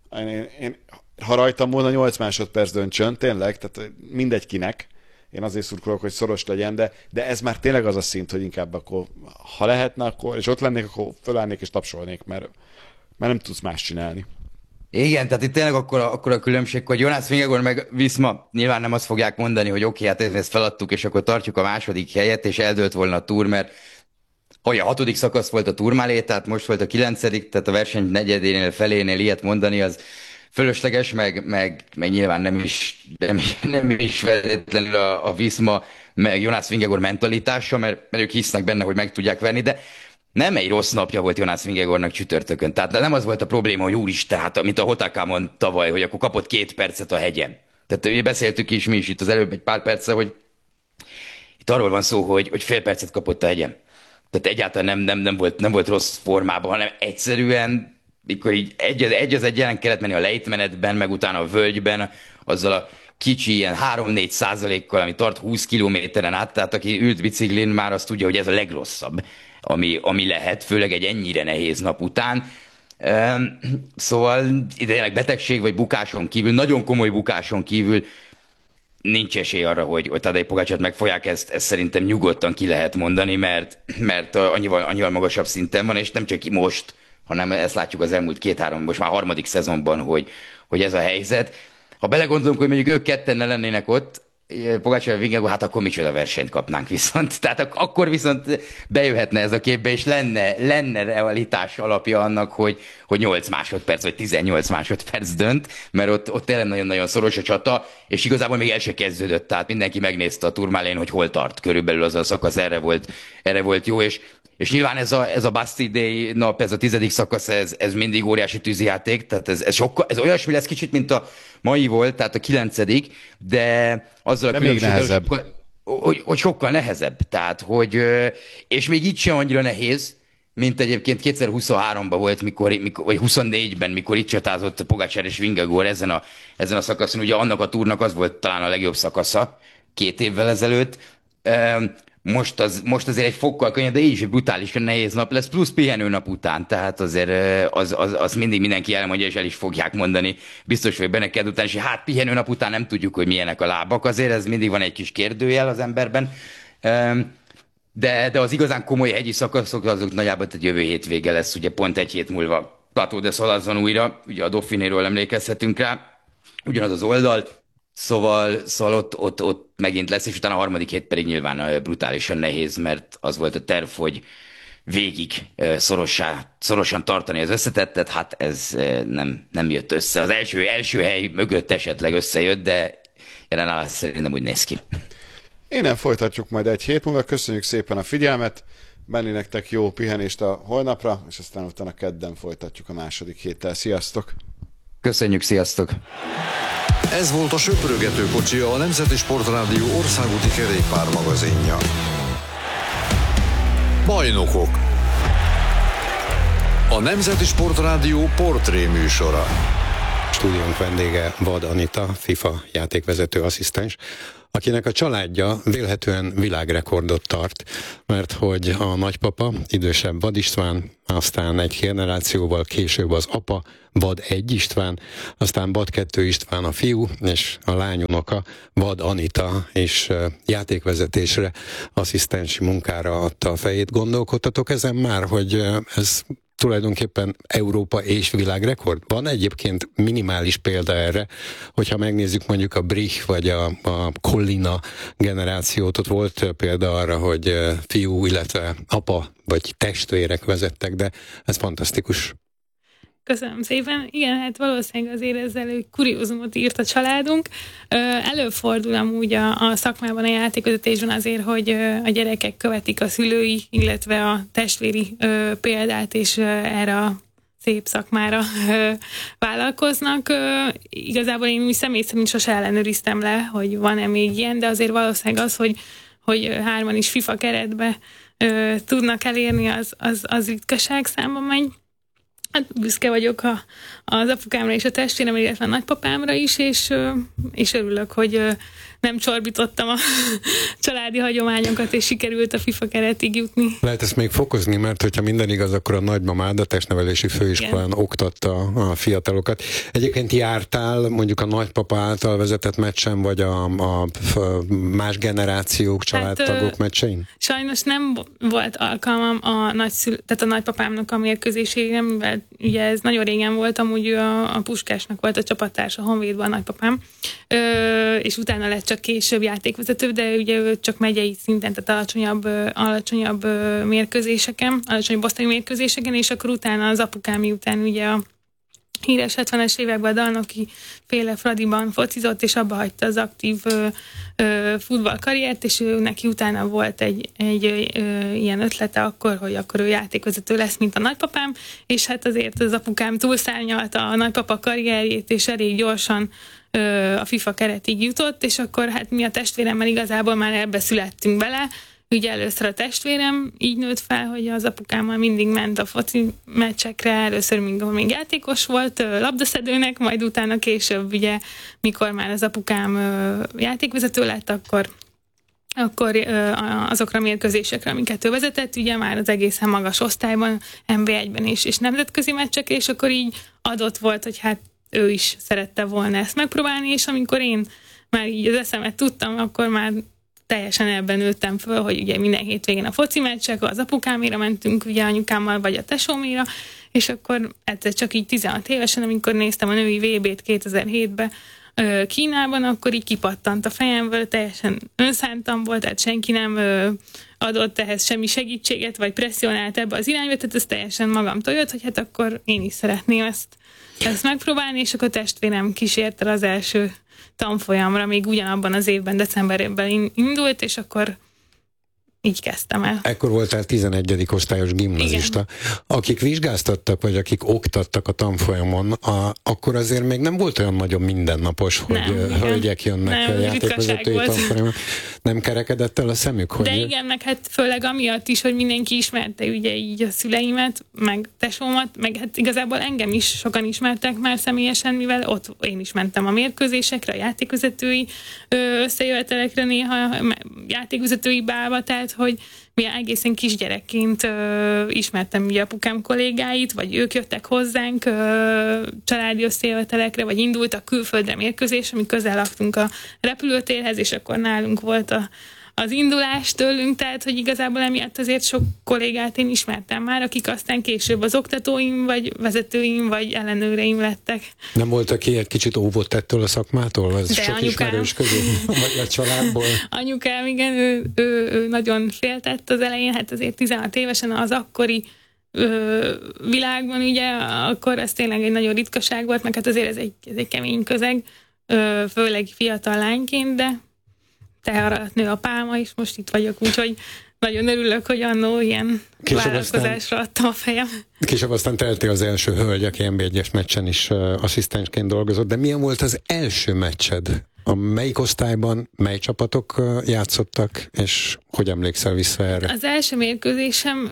Speaker 2: Ha rajtam volna 8 másodperc döntsön, tényleg, tehát mindegy kinek. Én azért szurkolok, hogy szoros legyen, de ez már tényleg az a szint, hogy inkább akkor, ha lehetne, akkor, és ott lennék, akkor fölállnék és tapsolnék, mert nem tudsz más csinálni.
Speaker 1: igen, tehát itt tényleg akkor a különbség, hogy Jonas Vingegaard meg Visma nyilván nem azt fogják mondani, hogy oké, hát ezt feladtuk, és akkor tartjuk a második helyet, és eldőlt volna a túr, mert hogy a 6. szakasz volt a Tourmalet, tehát most volt a 9., tehát a verseny negyedénél, felénél ilyet mondani, az fölösleges, meg nyilván nem is feltétlenül a Visma, meg Jonas Vingegaard mentalitása, mert ők hisznek benne, hogy meg tudják verni, de nem egy rossz napja volt Jonas Vingegaardnak csütörtökön. Tehát nem az volt a probléma, hogy úristen, hát mint a Hotakamon tavaly, hogy akkor kapott 2 percet a hegyen. Tehát ugye beszéltük is mi is itt az előbb egy pár perccel, hogy itt arról van szó, hogy fél percet kapott a hegyen. Tehát egyáltalán nem volt rossz formában, hanem egyszerűen, mikor így egy az egyen kellett menni a lejtmenetben, meg utána a völgyben, azzal a kicsi ilyen 3-4%-kal, ami tart 20 kilométeren át, tehát aki ült biciklin, már azt tudja, hogy ez a legrosszabb, ami lehet, főleg egy ennyire nehéz nap után. Szóval idejének betegség vagy bukáson kívül, nagyon komoly bukáson kívül nincs esély arra, hogy Tadej Pogačart megfogják, ezt szerintem nyugodtan ki lehet mondani, mert annyival magasabb szinten van, és nem csak most, hanem ezt látjuk az elmúlt 2-3, most már 3. szezonban, hogy ez a helyzet. Ha belegondolunk, hogy mondjuk ők ketten ne lennének ott, Pogačar, Vingegaard, hát akkor micsoda versenyt kapnánk viszont. Tehát akkor viszont bejöhetne ez a képbe, és lenne realitás alapja annak, hogy 8 másodperc, vagy 18 másodperc dönt, mert ott tényleg nagyon-nagyon szoros a csata, és igazából még el se kezdődött, tehát mindenki megnézte a Tourmalén, hogy hol tart körülbelül az a szakasz, erre volt jó, és nyilván ez a Bastille nap, ez a 10. szakasz, ez mindig óriási tűzijáték, tehát ez olyasmi lesz kicsit, mint a mai volt, tehát a 9., de azzal
Speaker 2: De
Speaker 1: a
Speaker 2: még
Speaker 1: különbséggel,
Speaker 2: nehezebb.
Speaker 1: hogy sokkal nehezebb. Tehát, és még így sem annyira nehéz, mint egyébként 2023-ban volt, vagy 24-ben, mikor itt csatázott Pogačar és Vingegaard ezen a szakaszon. Ugye annak a túrnak az volt talán a legjobb szakasza 2 évvel ezelőtt. Most azért egy fokkal könnyebb, de így is egy brutálisan nehéz nap lesz, plusz pihenőnap után, tehát azért az mindig mindenki elmondja, és el is fogják mondani, biztos vagy benne kell után, és hát pihenőnap után nem tudjuk, hogy milyenek a lábak, azért ez mindig van egy kis kérdőjel az emberben, de az igazán komoly hegyi szakaszok, azok nagyjából egy jövő hétvége lesz, ugye pont egy hét múlva Plateau de Salaz van újra, ugye a Dauphinéről emlékezhetünk rá, ugyanaz az oldal, Szóval ott megint lesz, és utána a 3. hét pedig nyilván brutálisan nehéz, mert az volt a terv, hogy végig szorosan tartani az összetettet, hát ez nem jött össze. Az első hely mögött esetleg összejött, de jelen állás szerintem úgy néz ki.
Speaker 2: Innen folytatjuk majd egy hét múlva. Köszönjük szépen a figyelmet, Benni nektek jó pihenést a holnapra, és aztán utána kedden folytatjuk a második héttel. Sziasztok!
Speaker 1: Köszönjük, sziasztok!
Speaker 3: Ez volt a Söprögető kocsia, a Nemzeti Sportrádió országúti kerékpármagazinja. Bajnokok. A Nemzeti Sportrádió portré műsora.
Speaker 4: Stúdiónk vendége Vad Anita, FIFA játékvezető asszisztens. akinek a családja vélhetően világrekordot tart, mert hogy a nagypapa, idősebb Vad István, aztán egy generációval később az apa, Vad 1 István, aztán Vad 2 István a fiú, és a lányunoka, Vad Anita, és játékvezetésre, asszisztensi munkára adta a fejét. Gondolkodtatok ezen már, hogy ez tulajdonképpen Európa és világrekord? Van egyébként minimális példa erre, hogyha megnézzük mondjuk a Brich vagy a Collina generációt, ott volt példa arra, hogy fiú, illetve apa vagy testvérek vezettek, de ez fantasztikus.
Speaker 5: Köszönöm szépen. Igen, hát valószínűleg azért ezzel egy kuriózumot írt a családunk. Előfordul amúgy a szakmában, a játékvezetésben azért, hogy a gyerekek követik a szülői, illetve a testvéri példát, és erre a szép szakmára vállalkoznak. Igazából én úgy személy szerint sose ellenőriztem le, hogy van-e még ilyen, de azért valószínűleg az, hogy hárman is FIFA keretbe tudnak elérni, az ritkaság számba megy. Hát büszke vagyok az apukámra és a testvéremre, illetve a nagypapámra is, és örülök, hogy nem csorbítottam a családi hagyományokat, és sikerült a FIFA keretig jutni.
Speaker 4: Lehet ezt még fokozni, mert hogyha minden igaz, akkor a nagymamád a testnevelési főiskolán oktatta a fiatalokat. Egyébként jártál mondjuk a nagypapa által vezetett meccsen, vagy a más generációk, családtagok meccsein?
Speaker 5: Sajnos nem volt alkalmam tehát a nagypapámnak a mérkőzésére, mivel ugye ez nagyon régen volt, amúgy a Puskásnak volt a csapattársa a Honvédban a nagypapám, és utána lett csak később játékvezető, de ugye ő csak megyei szinten, tehát alacsonyabb mérkőzéseken, alacsonyabb osztályi mérkőzéseken, és akkor utána az apukám után ugye a híres 70-es években a Dalnoki féle Fradiban focizott, és abba hagyta az aktív futballkarriert, és neki utána volt egy ilyen ötlete akkor, hogy akkor ő játékvezető lesz, mint a nagypapám, és hát azért az apukám túlszárnyalta a nagypapa karrierjét, és elég gyorsan a FIFA keretig jutott, és akkor hát mi a testvéremmel igazából már ebbe születtünk bele. Ugye először a testvérem így nőtt fel, hogy az apukámmal mindig ment a foci meccsekre, először még játékos volt, labdaszedőnek, majd utána később, ugye, mikor már az apukám játékvezető lett, akkor azokra a mérkőzésekre, amiket ő vezetett, ugye már az egészen magas osztályban, NB1-ben és nemzetközi meccsekre, és akkor így adott volt, hogy hát ő is szerette volna ezt megpróbálni, és amikor én már így az eszemet tudtam, akkor már teljesen ebben nőttem föl, hogy ugye minden hétvégén a foci meccsek, az apukáméra mentünk, ugye anyukámmal, vagy a tesóméra, és akkor egyszer csak így 16 évesen, amikor néztem a női VB-t 2007-ben Kínában, akkor így kipattant a fejemből, teljesen önszántam volt, tehát senki nem adott ehhez semmi segítséget, vagy presszionált ebbe az irányba, tehát ez teljesen magamtól jött, hogy hát akkor én is szeretném ezt megpróbálni, és akkor testvérem kísért el az első tanfolyamra, még ugyanabban az évben, decemberben indult, és akkor így kezdtem el.
Speaker 4: Ekkor voltál 11. osztályos gimnazista. Igen. Akik vizsgáztattak, vagy akik oktattak a tanfolyamon, akkor azért még nem volt olyan nagyon mindennapos, hogy hölgyek jönnek a játékvezetői tanfolyamon. Nem kerekedett el a szemük? Hogy...
Speaker 5: De igen, meg hát főleg amiatt is, hogy mindenki ismerte ugye így a szüleimet, meg tesómat, meg hát igazából engem is sokan ismertek már személyesen, mivel ott én is mentem a mérkőzésekre, a játékvezetői összejövetelekre, néha játékvezetői bálba, tehát hogy mi egészen kisgyerekként ismertem ugye apukám kollégáit, vagy ők jöttek hozzánk családi összejövetelekre, vagy indultak külföldre mérkőzés, ami közel laktunk a repülőtérhez, és akkor nálunk volt az indulás tőlünk, tehát hogy igazából emiatt azért sok kollégát én ismertem már, akik aztán később az oktatóim, vagy vezetőim, vagy ellenőreim lettek.
Speaker 4: Nem volt, aki egy kicsit óvott ettől a szakmától? Ez
Speaker 5: de
Speaker 4: sok
Speaker 5: anyukám,
Speaker 4: ismerős közül, vagy a családból?
Speaker 5: Anyukám, igen, ő nagyon féltett az elején, hát azért 16 évesen az akkori világban, ugye, akkor ez tényleg egy nagyon ritkaság volt, meg hát azért ez egy kemény közeg, főleg fiatal lányként, de tehar alatt nő a pálma, és most itt vagyok, úgyhogy nagyon örülök, hogy annó ilyen vállalkozásra adtam a fejem.
Speaker 4: Később aztán teltél az első hölgy, aki NB1-es meccsen is asszisztensként dolgozott, de milyen volt az első meccsed? A melyik osztályban, mely csapatok játszottak, és hogy emlékszel vissza erre?
Speaker 5: Az első mérkőzésem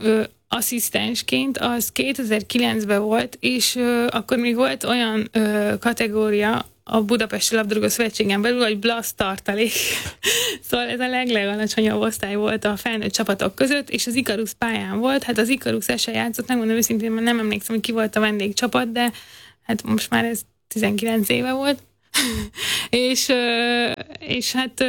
Speaker 5: asszisztensként az 2009-ben volt, és akkor még volt olyan kategória, a Budapesti Labdarúgó Szövetségen belül, hogy BLASZ tartalék. Szóval ez a legalacsonyabb osztály volt a felnőtt csapatok között, és az Ikarus pályán volt. Hát az Ikarus se játszott, megmondom őszintén, mert nem emlékszem, hogy ki volt a vendégcsapat, de hát most már ez 19 éve volt. és hát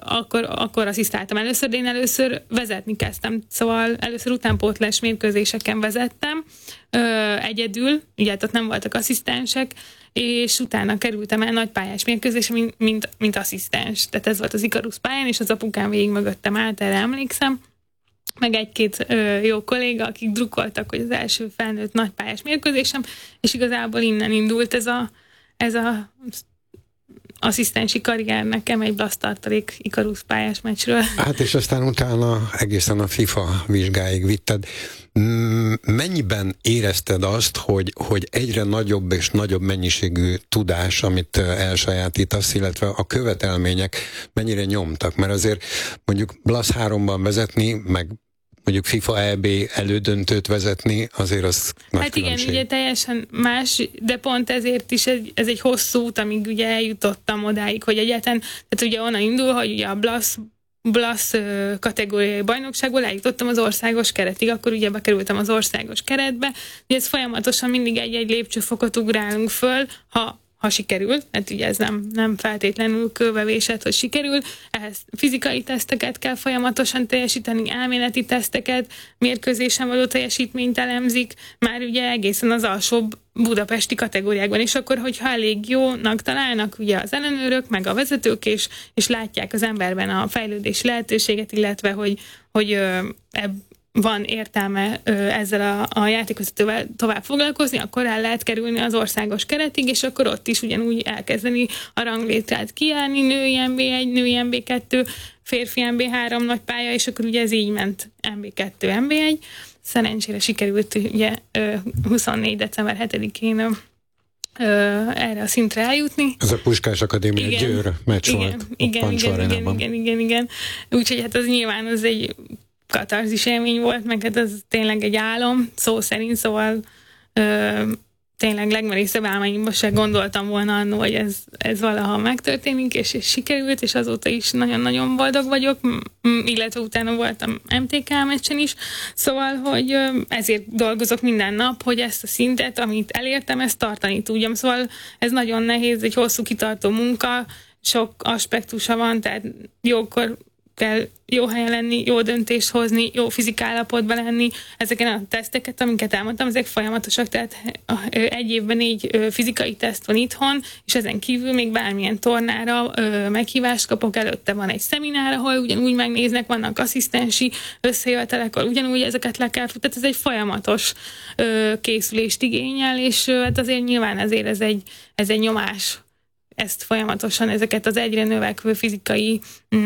Speaker 5: akkor asszisztáltam először, de én először vezetni kezdtem. Szóval először utánpótlás mérkőzéseken vezettem egyedül, ugye ott nem voltak asszisztensek, és utána kerültem el nagypályás mérkőzésre, mint asszisztens. Tehát ez volt az Ikarus pályán, és az apukám végig mögöttem állt, erre emlékszem. Meg egy-két jó kolléga, akik drukkoltak, hogy az első felnőtt nagypályás mérkőzésem, és igazából innen indult ez a asszisztensi karrier nekem egy BLASZ tartalék Ikarus pályás meccsről.
Speaker 4: Hát és aztán utána egészen a FIFA vizsgáig vitted. Mennyiben érezted azt, hogy egyre nagyobb és nagyobb mennyiségű tudás, amit elsajátítasz, illetve a követelmények mennyire nyomtak? Mert azért mondjuk BLASZ 3-ban vezetni, meg mondjuk FIFA EB elődöntőt vezetni, azért az nagy
Speaker 5: hát igen,
Speaker 4: különbség.
Speaker 5: ugye teljesen más, de pont ezért is ez egy hosszú út, amíg ugye eljutottam odáig, hogy egyáltalán, tehát ugye onnan indul, hogy ugye a BLASZ kategóriai bajnokságból eljutottam az országos keretig, akkor ugye bekerültem az országos keretbe, ugye ez folyamatosan mindig egy-egy lépcsőfokot ugrálunk föl, ha sikerül, hát ugye ez nem feltétlenül kőbevésett, hogy sikerül, ehhez fizikai teszteket kell folyamatosan teljesíteni, elméleti teszteket, mérkőzésen való teljesítményt elemzik, már ugye egészen az alsóbb budapesti kategóriákban, és akkor, hogyha elég jónak találnak ugye az ellenőrök, meg a vezetők, és látják az emberben a fejlődési lehetőséget, illetve, hogy van értelme ezzel a játékvezetővel tovább foglalkozni, akkor el lehet kerülni az országos keretig, és akkor ott is ugyanúgy elkezdeni a ranglétrát kijárni, női NB1, női NB2, férfi NB3 nagy pálya, és akkor ugye ez így ment NB2, NB1. Szerencsére sikerült ugye 24. december 7-én erre a szintre eljutni.
Speaker 4: Ez a Puskás Akadémia Győr meccs volt.
Speaker 5: Igen. Úgyhogy hát az nyilván az egy katarzis élmény volt, meg hát ez tényleg egy álom, szó szerint, szóval tényleg legmerészebb álmaimban se gondoltam volna annól, hogy ez valaha megtörténik, és sikerült, és azóta is nagyon-nagyon boldog vagyok, illetve utána voltam MTK meccsen is, szóval, hogy ezért dolgozok minden nap, hogy ezt a szintet, amit elértem, ezt tartani tudjam, szóval ez nagyon nehéz, egy hosszú kitartó munka, sok aspektusa van, tehát jókor kell jó helyen lenni, jó döntést hozni, jó fizikállapotban lenni. Ezeken a teszteket, amiket elmondtam, ezek folyamatosak, tehát egy évben 4 fizikai teszt van itthon, és ezen kívül még bármilyen tornára meghívást kapok, előtte van egy szeminár, ahol ugyanúgy megnéznek, vannak asszisztensi összejövetelek, ahol ugyanúgy ezeket le kell futni, tehát ez egy folyamatos készülést igényel, és hát azért nyilván ezért ez egy nyomás, ezt folyamatosan, ezeket az egyre növekvő fizikai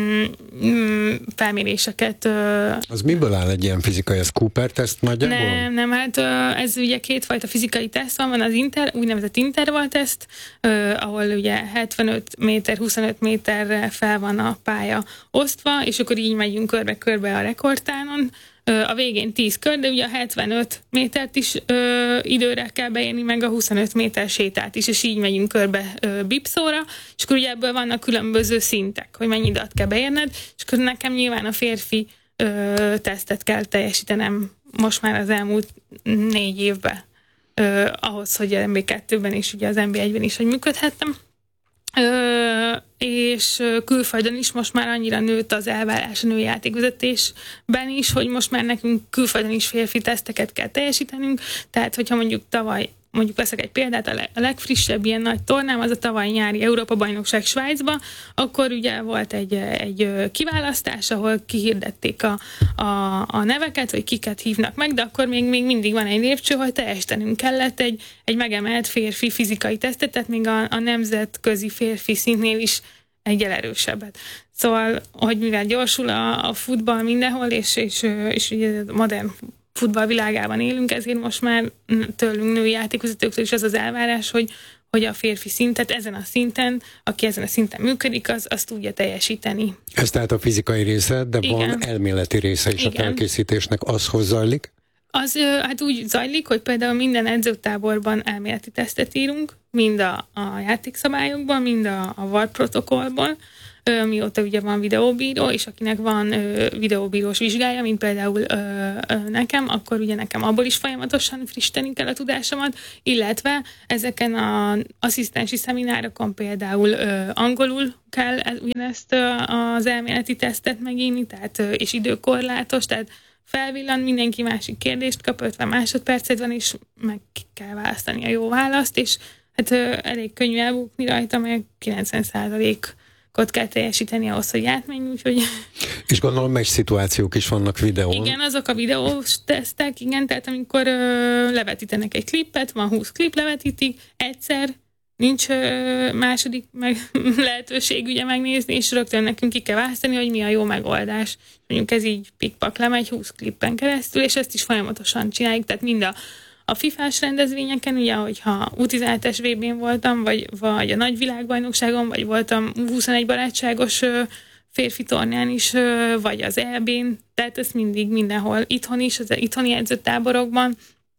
Speaker 5: felméréseket.
Speaker 4: Az miből áll egy ilyen fizikai? Ez Cooper-teszt nagyjából?
Speaker 5: Nem, hát ez ugye kétfajta fizikai teszt van az úgynevezett intervall-teszt, ahol ugye 75 méter, 25 méterre fel van a pálya osztva, és akkor így megyünk körbe-körbe a rekordtánon. A végén 10 kör, de ugye a 75 métert is időre kell beérni, meg a 25 méter sétát is, és így megyünk körbe bipszóra, és akkor ugye ebből vannak különböző szintek, hogy mennyi időt kell beérned, és akkor nekem nyilván a férfi tesztet kell teljesítenem most már az elmúlt 4 évben, ahhoz, hogy az MB2-ben és ugye az MB1-ben is, hogy működhettem. És külföldön is most már annyira nőtt az elvárás a női játékvezetésben is, hogy most már nekünk külföldön is férfi teszteket kell teljesítenünk, tehát hogyha mondjuk tavaly, mondjuk veszek egy példát, a legfrissebb ilyen nagy tornám, az a tavaly nyári Európa-bajnokság Svájcba, akkor ugye volt egy kiválasztás, ahol kihirdették a neveket, hogy kiket hívnak meg, de akkor még mindig van egy lépcső, hogy teljesítenünk kellett egy megemelt férfi fizikai tesztet, tehát még a nemzetközi férfi szintnél is egyel erősebbet. Szóval, hogy mivel gyorsul a futball mindenhol, és ugye a modern futball világában élünk, ezért most már tőlünk női játékvezetőktől is az az elvárás, hogy a férfi szintet ezen a szinten, aki ezen a szinten működik, az tudja teljesíteni.
Speaker 4: Ez tehát a fizikai része, de
Speaker 5: igen,
Speaker 4: van elméleti része is a felkészítésnek, az hogy zajlik?
Speaker 5: Az hát úgy zajlik, hogy például minden edzőtáborban elméleti tesztet írunk, mind a játékszabályokban, mind a VAR protokollban, mióta ugye van videóbíró, és akinek van videóbírós vizsgája, mint például nekem, akkor ugye nekem abból is folyamatosan frissíteni kell a tudásomat, illetve ezeken az asszisztensi szeminárokon például angolul kell ugyanezt az elméleti tesztet megírni, tehát, és időkorlátos, tehát felvillan, mindenki másik kérdést kap, 50 másodpercet van, és meg kell választani a jó választ, és hát elég könnyű elbukni rajta, meg 90%-ot kell teljesíteni ahhoz, hogy átmenj, úgyhogy...
Speaker 4: És gondolom, meg szituációk is vannak videón.
Speaker 5: Igen, azok a videós tesztek, igen, tehát amikor levetítenek egy klippet, van 20 klip, levetítik, egyszer, nincs második lehetőség ugye megnézni, és rögtön nekünk ki kell választani, hogy mi a jó megoldás. Mondjuk ez így pikpak lemegy 20 klippen keresztül, és ezt is folyamatosan csináljuk, tehát mind a FIFA-s rendezvényeken, ugye, hogyha U17-es VB-n voltam, vagy a nagy világbajnokságon, vagy voltam U21 barátságos férfi tornán is, vagy az EB-n, tehát ez mindig mindenhol, itthon is, az itthoni edzőtáborokban.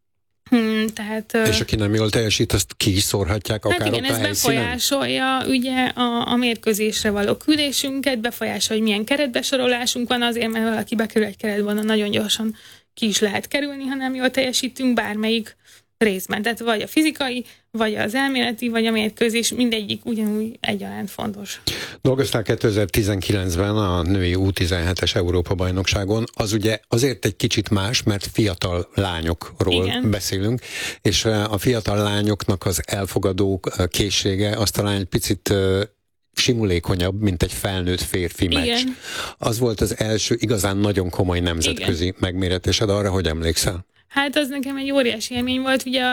Speaker 5: Tehát,
Speaker 4: és aki nem jól teljesít, azt ki is szórhatják akár
Speaker 5: hát igen,
Speaker 4: ott a
Speaker 5: ez
Speaker 4: helyszínen?
Speaker 5: befolyásolja ugye a mérkőzésre való küldésünket, befolyásolja, hogy milyen keretbesorolásunk van, azért, mert valaki bekerül egy keretben, nagyon gyorsan ki is lehet kerülni, ha nem jól teljesítünk bármelyik részben. Tehát vagy a fizikai, vagy az elméleti, vagy a mérkőzés, mindegyik ugyanúgy egyaránt fontos.
Speaker 4: Dolgoztál 2019-ben a női U17-es Európa-bajnokságon. Az ugye azért egy kicsit más, mert fiatal lányokról
Speaker 5: Igen.
Speaker 4: beszélünk, és a fiatal lányoknak az elfogadó készsége az talán egy picit simulékonyabb, mint egy felnőtt férfi meccs.
Speaker 5: Igen.
Speaker 4: Az volt az első igazán nagyon komoly nemzetközi megméretésed, arra hogy emlékszel?
Speaker 5: Hát az nekem egy óriási élmény volt, ugye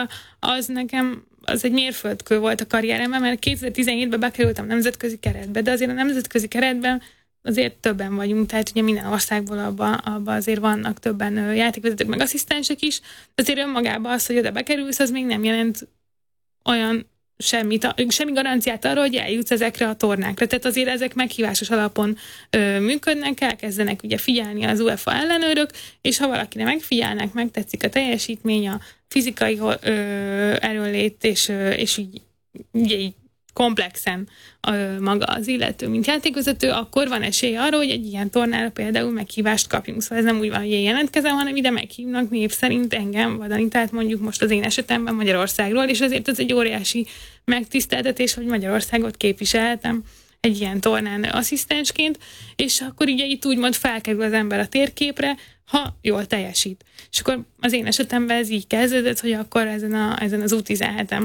Speaker 5: az egy mérföldkő volt a karrieremben, mert 2017-ben bekerültem nemzetközi keretbe, de azért a nemzetközi keretben azért többen vagyunk, tehát ugye minden országból abban azért vannak többen játékvezetők, meg asszisztensek is, de azért önmagában az, hogy oda bekerülsz, az még nem jelent olyan semmi garanciát arra, hogy eljutsz ezekre a tornákra. Tehát azért ezek meghívásos alapon működnek, elkezdenek ugye figyelni az UEFA ellenőrök, és ha valakire megfigyelnek, megtetszik a teljesítmény, a fizikai erőnlét, és így komplexen maga az illető, mint játékvezető, akkor van esély arra, hogy egy ilyen tornára például meghívást kapjunk. Szóval ez nem úgy van, hogy én jelentkezem, hanem ide meghívnak név szerint engem, Vadanitát mondjuk most az én esetemben Magyarországról, és ezért ez egy óriási megtiszteltetés, hogy Magyarországot képviselhetem egy ilyen tornán asszisztensként, és akkor ugye itt úgymond felkerül az ember a térképre, ha jól teljesít. És akkor az én esetemben ez így kezdődött, hogy akkor ezen az U17-em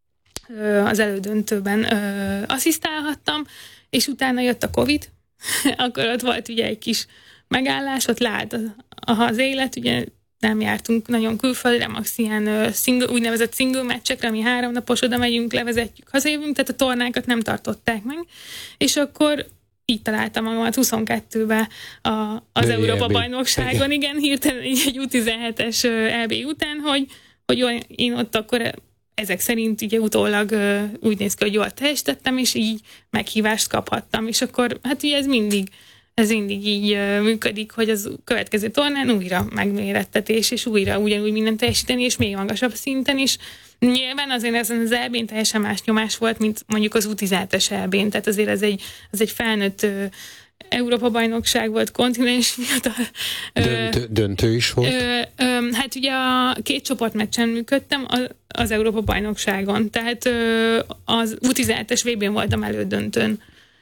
Speaker 5: az elődöntőben asszisztálhattam, és utána jött a Covid, akkor ott volt ugye egy kis megállás, ott lát az élet, ugye nem jártunk nagyon külföldre, max ilyen úgynevezett single meccsekre, ami 3 napos, oda megyünk, levezetjük, hazajövünk, tehát a tornákat nem tartották meg, és akkor így találtam magamat 22-ben az Európa-bajnokságon, igen, hirtelen egy U17-es EB után, hogy én ott akkor ezek szerint ugye utólag úgy néz ki, hogy jól teljesítettem, és így meghívást kaphattam. És akkor hát ugye ez mindig így működik, hogy az következő tornán újra megmérettetés, és újra ugyanúgy mindent teljesíteni, és még magasabb szinten is. Nyilván azért ezen az EB-n teljesen más nyomás volt, mint mondjuk az U17-es EB-n, tehát azért ez egy felnőtt Európa-bajnokság volt, kontinens fiatal.
Speaker 4: Döntő is volt?
Speaker 5: Hát ugye a 2 csoportmeccsen működtem az Európa-bajnokságon, tehát az U17-es VB-n voltam elődöntőn.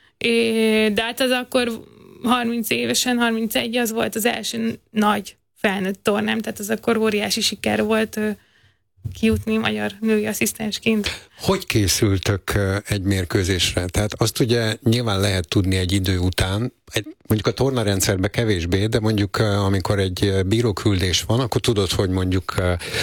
Speaker 5: De hát az akkor 30 évesen, 31, az volt az első nagy felnőtt tornám, tehát az akkor óriási siker volt kijutni magyar női asszisztensként.
Speaker 4: Hogy készültök egy mérkőzésre? Tehát azt ugye nyilván lehet tudni egy idő után, mondjuk a tornarendszerben kevésbé, de mondjuk amikor egy bíróküldés van, akkor tudod, hogy mondjuk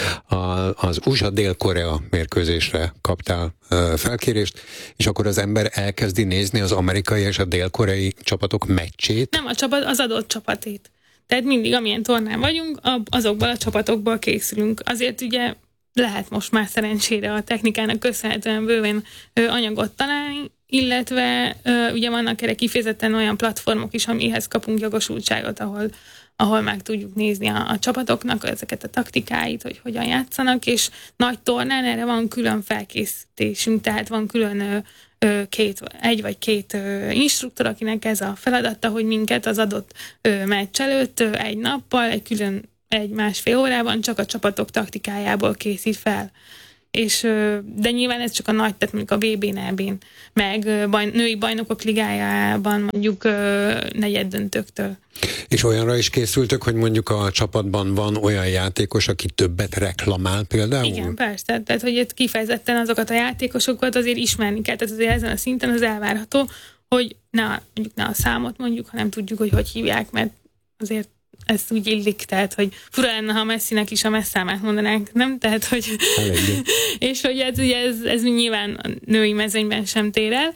Speaker 4: az USA Dél-Korea mérkőzésre kaptál felkérést, és akkor az ember elkezdi nézni az amerikai és a dél-koreai csapatok meccsét?
Speaker 5: Nem a csapat, az adott csapatét. Tehát mindig, amilyen tornán vagyunk, azokból a csapatokból készülünk. Azért ugye lehet most már szerencsére a technikának köszönhetően bőven anyagot találni, illetve ugye vannak erre kifejezetten olyan platformok is, amihez kapunk jogosultságot, ahol meg tudjuk nézni a csapatoknak ezeket a taktikáit, hogy hogyan játszanak, és nagy tornán erre van külön felkészítésünk, tehát van külön egy vagy két instruktor, akinek ez a feladata, hogy minket az adott meccs előtt egy nappal, egy másfél órában csak a csapatok taktikájából készít fel. De nyilván ez csak a nagy, tehát mondjuk a VB-n, EB-n, meg női bajnokok ligájában mondjuk negyeddöntőktől.
Speaker 4: És olyanra is készültök, hogy mondjuk a csapatban van olyan játékos, aki többet reklamál például?
Speaker 5: Igen, persze. Tehát, hogy itt kifejezetten azokat a játékosokat azért ismerni kell. Tehát azért ezen a szinten az elvárható, hogy ne a számot mondjuk, hanem tudjuk, hogy hívják, mert azért ez úgy illik, tehát, hogy fura lenne, ha Messinek is a messzámát mondanánk, nem? Tehát, hogy és hogy ez nyilván a női mezőnyben sem tér el,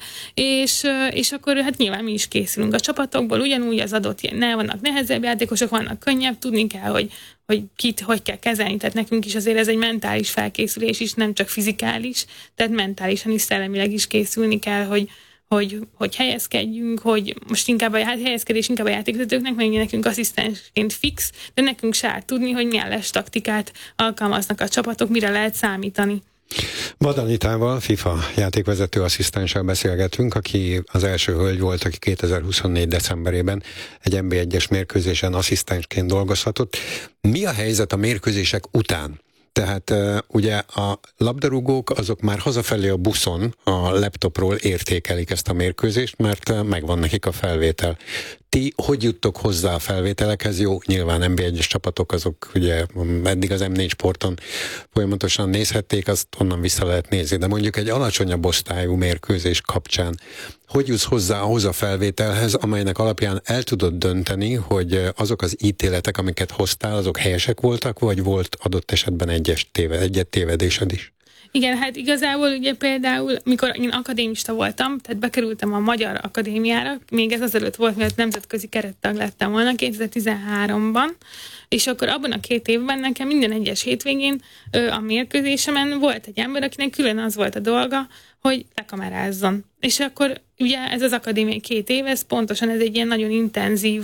Speaker 5: és akkor hát nyilván mi is készülünk a csapatokból, ugyanúgy az adott vannak nehezebb játékosok, vannak könnyebb, tudni kell, hogy kit hogy kell kezelni, tehát nekünk is azért ez egy mentális felkészülés is, nem csak fizikális, tehát mentálisan is, szellemileg is készülni kell, hogy helyezkedjünk, hogy most inkább a helyezkedés inkább a játékvezetőknek, meg nekünk asszisztensként fix, de nekünk se áll tudni, hogy milyen lesz taktikát alkalmaznak a csapatok, mire lehet számítani.
Speaker 4: Vad Anitával, FIFA játékvezető asszisztenssel beszélgetünk, aki az első hölgy volt, aki 2024. decemberében egy NB1-es mérkőzésen asszisztensként dolgozhatott. Mi a helyzet a mérkőzések után? Tehát ugye a labdarúgók azok már hazafelé a buszon a laptopról értékelik ezt a mérkőzést, mert megvan nekik a felvétel. Ti hogy juttok hozzá a felvételekhez? Jó, nyilván NB1-es csapatok azok ugye eddig az M4 Sporton folyamatosan nézhették, azt onnan vissza lehet nézni, de mondjuk egy alacsonyabb osztályú mérkőzés kapcsán hogy jutsz hozzá ahhoz a felvételhez, amelynek alapján el tudod dönteni, hogy azok az ítéletek, amiket hoztál, azok helyesek voltak, vagy volt adott esetben egyet tévedésed is?
Speaker 5: Igen, hát igazából ugye például, mikor én akadémista voltam, tehát bekerültem a Magyar Akadémiára, még ez azelőtt volt, mert nemzetközi kerettag lettem volna 2013-ban, és akkor abban a 2 évben nekem minden egyes hétvégén a mérkőzésemen volt egy ember, akinek külön az volt a dolga, hogy lekamerázzon. És akkor ugye ez az akadémiai 2 év, ez pontosan ez egy ilyen nagyon intenzív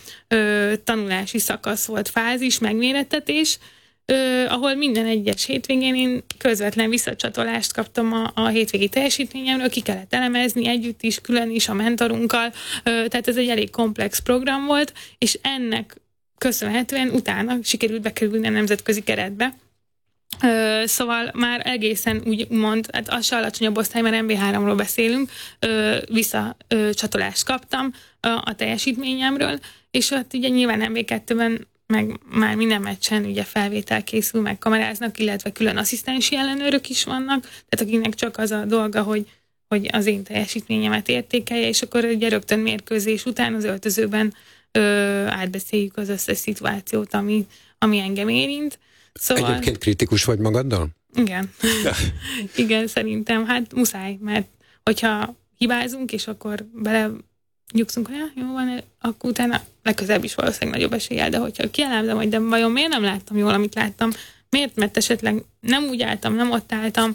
Speaker 5: tanulási szakasz volt, fázis, megmérettetés, ahol minden egyes hétvégén én közvetlen visszacsatolást kaptam a hétvégi teljesítményemről, ki kellett elemezni együtt is, külön is a mentorunkkal, tehát ez egy elég komplex program volt, és ennek köszönhetően utána sikerült bekerülni a nemzetközi keretbe. Szóval már egészen úgymond, hát az se alacsonyabb osztály, mert MB3-ról beszélünk, visszacsatolást kaptam a teljesítményemről, és hát ugye nyilván MB2-ben meg már minden meccsen ugye felvétel készül, meg kameráznak, illetve külön asszisztensi ellenőrök is vannak, tehát akinek csak az a dolga, hogy az én teljesítményemet értékelje, és akkor ugye rögtön mérkőzés után az öltözőben átbeszéljük az összes szituációt, ami engem érint. Szóval...
Speaker 4: Egyébként kritikus vagy magaddal?
Speaker 5: Igen. Igen, szerintem. Hát muszáj, mert hogyha hibázunk, és akkor nyugszunk, hogy jó van, akkor utána legközelebb is valószínűleg nagyobb eséllyel, de hogyha kielemzem, hogy de vajon miért nem láttam jól, amit láttam, miért, mert esetleg nem úgy álltam, nem ott álltam,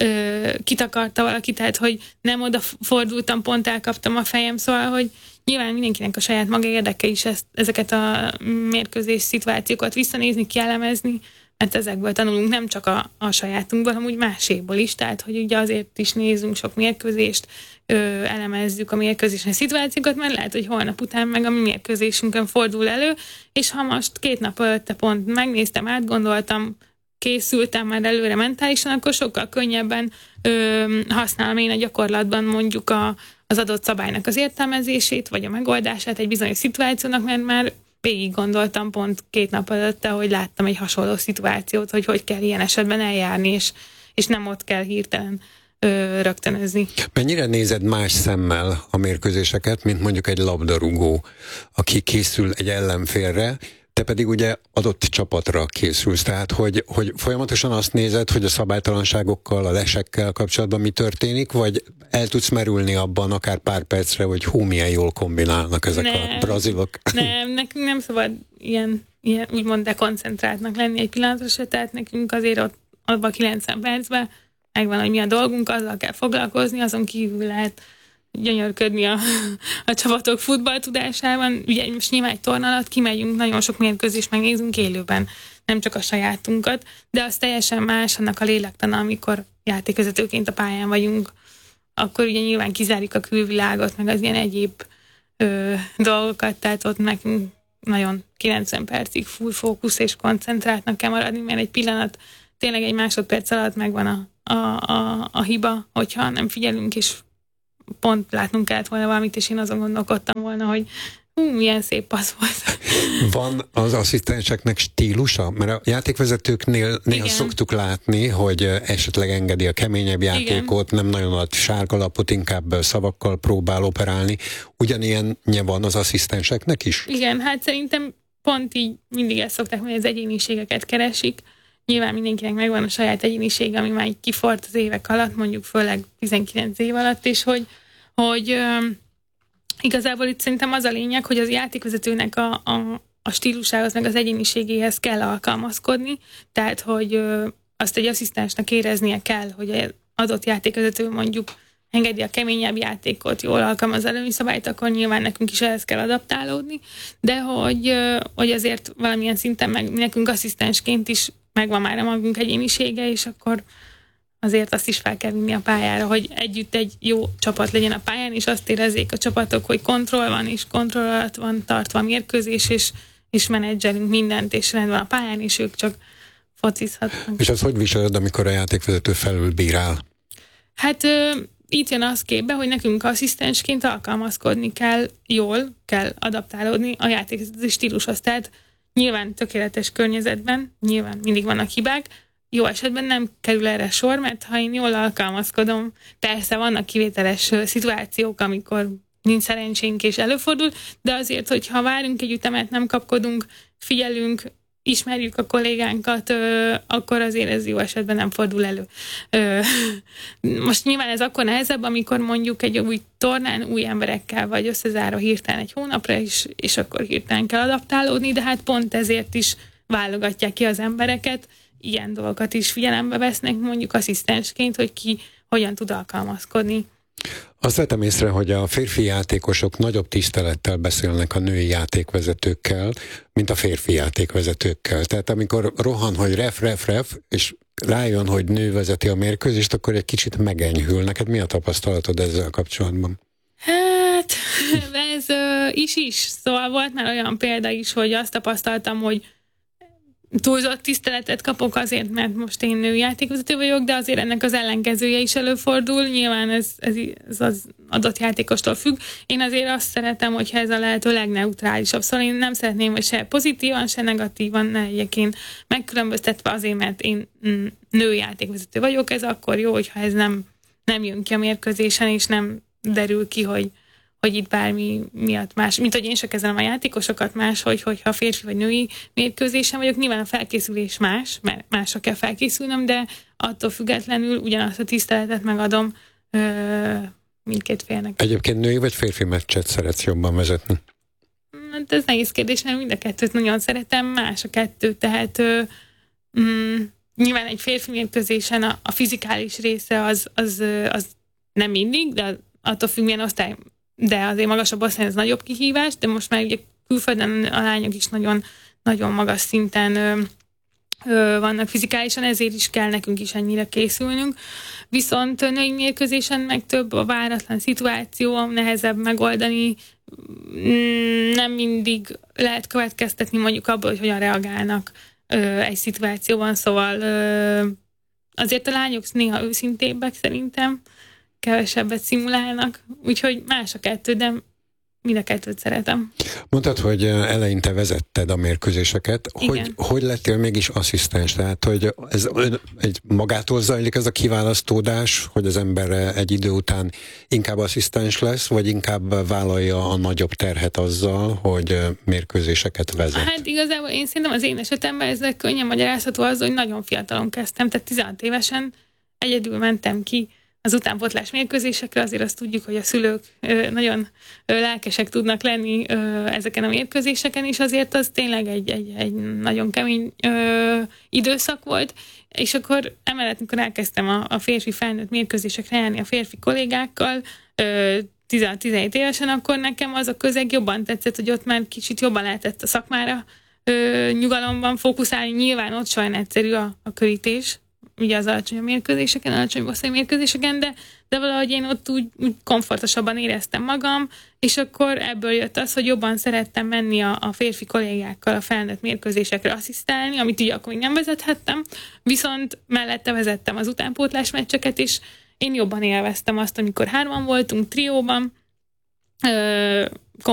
Speaker 5: kitakarta valaki, tehát hogy nem oda fordultam, pont elkaptam a fejem, szóval, hogy nyilván mindenkinek a saját maga érdeke is ezeket a mérkőzés szituációkat visszanézni, kielemezni, mert ezekből tanulunk nem csak a sajátunkból, hanem úgy máséból is, tehát hogy ugye azért is nézzünk sok mérkőzést, elemezzük a mérkőzésen szituációkat, mert lehet, hogy holnap után meg a mi mérkőzésünkön fordul elő, és ha most 2 nap előtte pont megnéztem, átgondoltam, készültem már előre mentálisan, akkor sokkal könnyebben használom én a gyakorlatban mondjuk az adott szabálynak az értelmezését, vagy a megoldását egy bizonyos szituációnak, mert már végig gondoltam pont 2 nap előtte, hogy láttam egy hasonló szituációt, hogy kell ilyen esetben eljárni, és nem ott kell hirtelen rögtönözni.
Speaker 4: Mennyire nézed más szemmel a mérkőzéseket, mint mondjuk egy labdarúgó, aki készül egy ellenfélre, te pedig ugye adott csapatra készülsz, tehát hogy folyamatosan azt nézed, hogy a szabálytalanságokkal, a lesekkel kapcsolatban mi történik, vagy el tudsz merülni abban akár pár percre, hogy milyen jól kombinálnak ezek a brazilok?
Speaker 5: Nem, nekünk nem szabad ilyen úgymond dekoncentráltnak lenni egy pillanatra se, tehát nekünk azért abban a 90 percben megvan, hogy mi a dolgunk, azzal kell foglalkozni, azon kívül lehet gyönyörködni a csapatok futballtudásában. Ugye most nyilván egy torna alatt kimegyünk, nagyon sok mérkőzést megnézünk élőben, nem csak a sajátunkat, de az teljesen más annak a lélektana, amikor játékvezetőként a pályán vagyunk, akkor ugye nyilván kizárjuk a külvilágot, meg az ilyen egyéb dolgokat, tehát ott nekünk nagyon 90 percig full fókusz és koncentráltnak kell maradni, mert egy pillanat, tényleg egy másodperc alatt megvan a hiba, hogyha nem figyelünk, és pont látnunk kellett volna valamit, és én azon gondolkodtam volna, hogy milyen szép passz volt.
Speaker 4: Van az asszisztenseknek stílusa? Mert a játékvezetőknél néha szoktuk látni, hogy esetleg engedi a keményebb játékot, nem nagyon ad sárgalapot, inkább szavakkal próbál operálni. Ugyanilyenje van az asszisztenseknek is?
Speaker 5: Igen, hát szerintem pont így mindig ezt szokták, hogy az egyéniségeket keresik. Nyilván mindenkinek megvan a saját egyénisége, ami már kiforrt az évek alatt, mondjuk főleg 19 év alatt, és hogy igazából itt szerintem az a lényeg, hogy az játékvezetőnek a stílusához, meg az egyéniségéhez kell alkalmazkodni, tehát hogy azt egy asszisztensnek éreznie kell, hogy az adott játékvezető mondjuk engedi a keményebb játékot, jól alkalmaz előnyszabályt, akkor nyilván nekünk is ehhez kell adaptálódni, de hogy azért valamilyen szinten meg nekünk asszisztensként is megvan már a magunk egyénisége, és akkor azért azt is fel kell vinni a pályára, hogy együtt egy jó csapat legyen a pályán, és azt érezzék a csapatok, hogy kontroll van, és kontroll alatt van tartva a mérkőzés, és menedzselünk mindent, és rendben a pályán, és ők csak focizhatnak.
Speaker 4: És az hogy viseled, amikor a játékvezető felülbírál?
Speaker 5: Hát itt jön az képbe, hogy nekünk asszisztensként alkalmazkodni kell, jól kell adaptálódni a játékvezető stílushoz. Tehát nyilván tökéletes környezetben, nyilván mindig vannak hibák, jó esetben nem kerül erre sor, mert ha én jól alkalmazkodom, persze vannak kivételes szituációk, amikor nincs szerencsénk és előfordul, de azért, hogyha várunk egy ütemet, nem kapkodunk, figyelünk, ismerjük a kollégánkat, akkor azért ez jó esetben nem fordul elő. Most nyilván ez akkor nehezebb, amikor mondjuk egy új tornán új emberekkel vagy összezárva hirtelen egy hónapra, és akkor hirtelen kell adaptálódni, de hát pont ezért is válogatják ki az embereket, ilyen dolgokat is figyelembe vesznek, mondjuk asszisztensként, hogy ki hogyan tud alkalmazkodni.
Speaker 4: Azt vettem észre, hogy a férfi játékosok nagyobb tisztelettel beszélnek a női játékvezetőkkel, mint a férfi játékvezetőkkel. Tehát amikor rohan, hogy ref, és rájön, hogy nő vezeti a mérkőzést, akkor egy kicsit megenyhül. Neked mi a tapasztalatod ezzel kapcsolatban?
Speaker 5: Hát, ez is. Szóval volt már olyan példa is, hogy azt tapasztaltam, hogy túlzott tiszteletet kapok azért, mert most én nőjátékvezető vagyok, de azért ennek az ellenkezője is előfordul. Nyilván ez az adott játékostól függ. Én azért azt szeretem, hogyha ez a lehető legneutrálisabb. Szóval én nem szeretném, hogy se pozitívan, se negatívan ne legyek én megkülönböztetve azért, mert én nőjátékvezető vagyok. Ez akkor jó, hogyha ez nem jön ki a mérkőzésen, és nem derül ki, hogy itt bármi miatt más, mint hogy én se kezelem a játékosokat más, hogyha férfi vagy női mérkőzésen vagyok, nyilván a felkészülés más, mert másra kell felkészülnöm, de attól függetlenül ugyanazt a tiszteletet megadom mindkét félnek.
Speaker 4: Egyébként női vagy férfi meccset szeretsz jobban vezetni?
Speaker 5: Hát ez nehéz kérdés, mert mind a kettőt nagyon szeretem, más a kettő, tehát nyilván egy férfi mérkőzésen a fizikális része az nem mindig, de attól függ, milyen osztály, de azért magasabb osztály ez nagyobb kihívás, de most már ugye külföldön a lányok is nagyon, nagyon magas szinten vannak fizikálisan, ezért is kell nekünk is ennyire készülnünk. Viszont női mérkőzésen meg több a váratlan szituáció, nehezebb megoldani, nem mindig lehet következtetni mondjuk abból, hogy hogyan reagálnak egy szituációban, szóval azért a lányok néha őszintébbek szerintem, kevesebbet szimulálnak, úgyhogy más a kettő, de mind a kettőt szeretem.
Speaker 4: Mondtad, hogy eleinte vezetted a mérkőzéseket. Hogy lettél mégis asszisztens? Tehát, hogy ez egy magától zajlik ez a kiválasztódás, hogy az ember egy idő után inkább asszisztens lesz, vagy inkább vállalja a nagyobb terhet azzal, hogy mérkőzéseket vezet?
Speaker 5: Hát igazából én szerintem az én esetemben ez könnyen magyarázható az, hogy nagyon fiatalon kezdtem, tehát 16 évesen egyedül mentem ki az utánpótlás mérkőzésekre, azért azt tudjuk, hogy a szülők nagyon lelkesek tudnak lenni ezeken a mérkőzéseken, és azért az tényleg egy nagyon kemény időszak volt, és akkor emellett, amikor elkezdtem a férfi felnőtt mérkőzésekre járni a férfi kollégákkal, 16-17 évesen, akkor nekem az a közeg jobban tetszett, hogy ott már kicsit jobban lehetett a szakmára nyugalomban fókuszálni. Nyilván ott sajn egyszerű a körítés, ugye az alacsony mérkőzéseken, alacsony bosszai mérkőzéseken, de valahogy én ott úgy komfortosabban éreztem magam, és akkor ebből jött az, hogy jobban szerettem menni a férfi kollégákkal a felnőtt mérkőzésekre asszisztálni, amit ugye akkor még nem vezethettem, viszont mellette vezettem az utánpótlás meccseket, és én jobban élveztem azt, amikor 3-an voltunk trióban,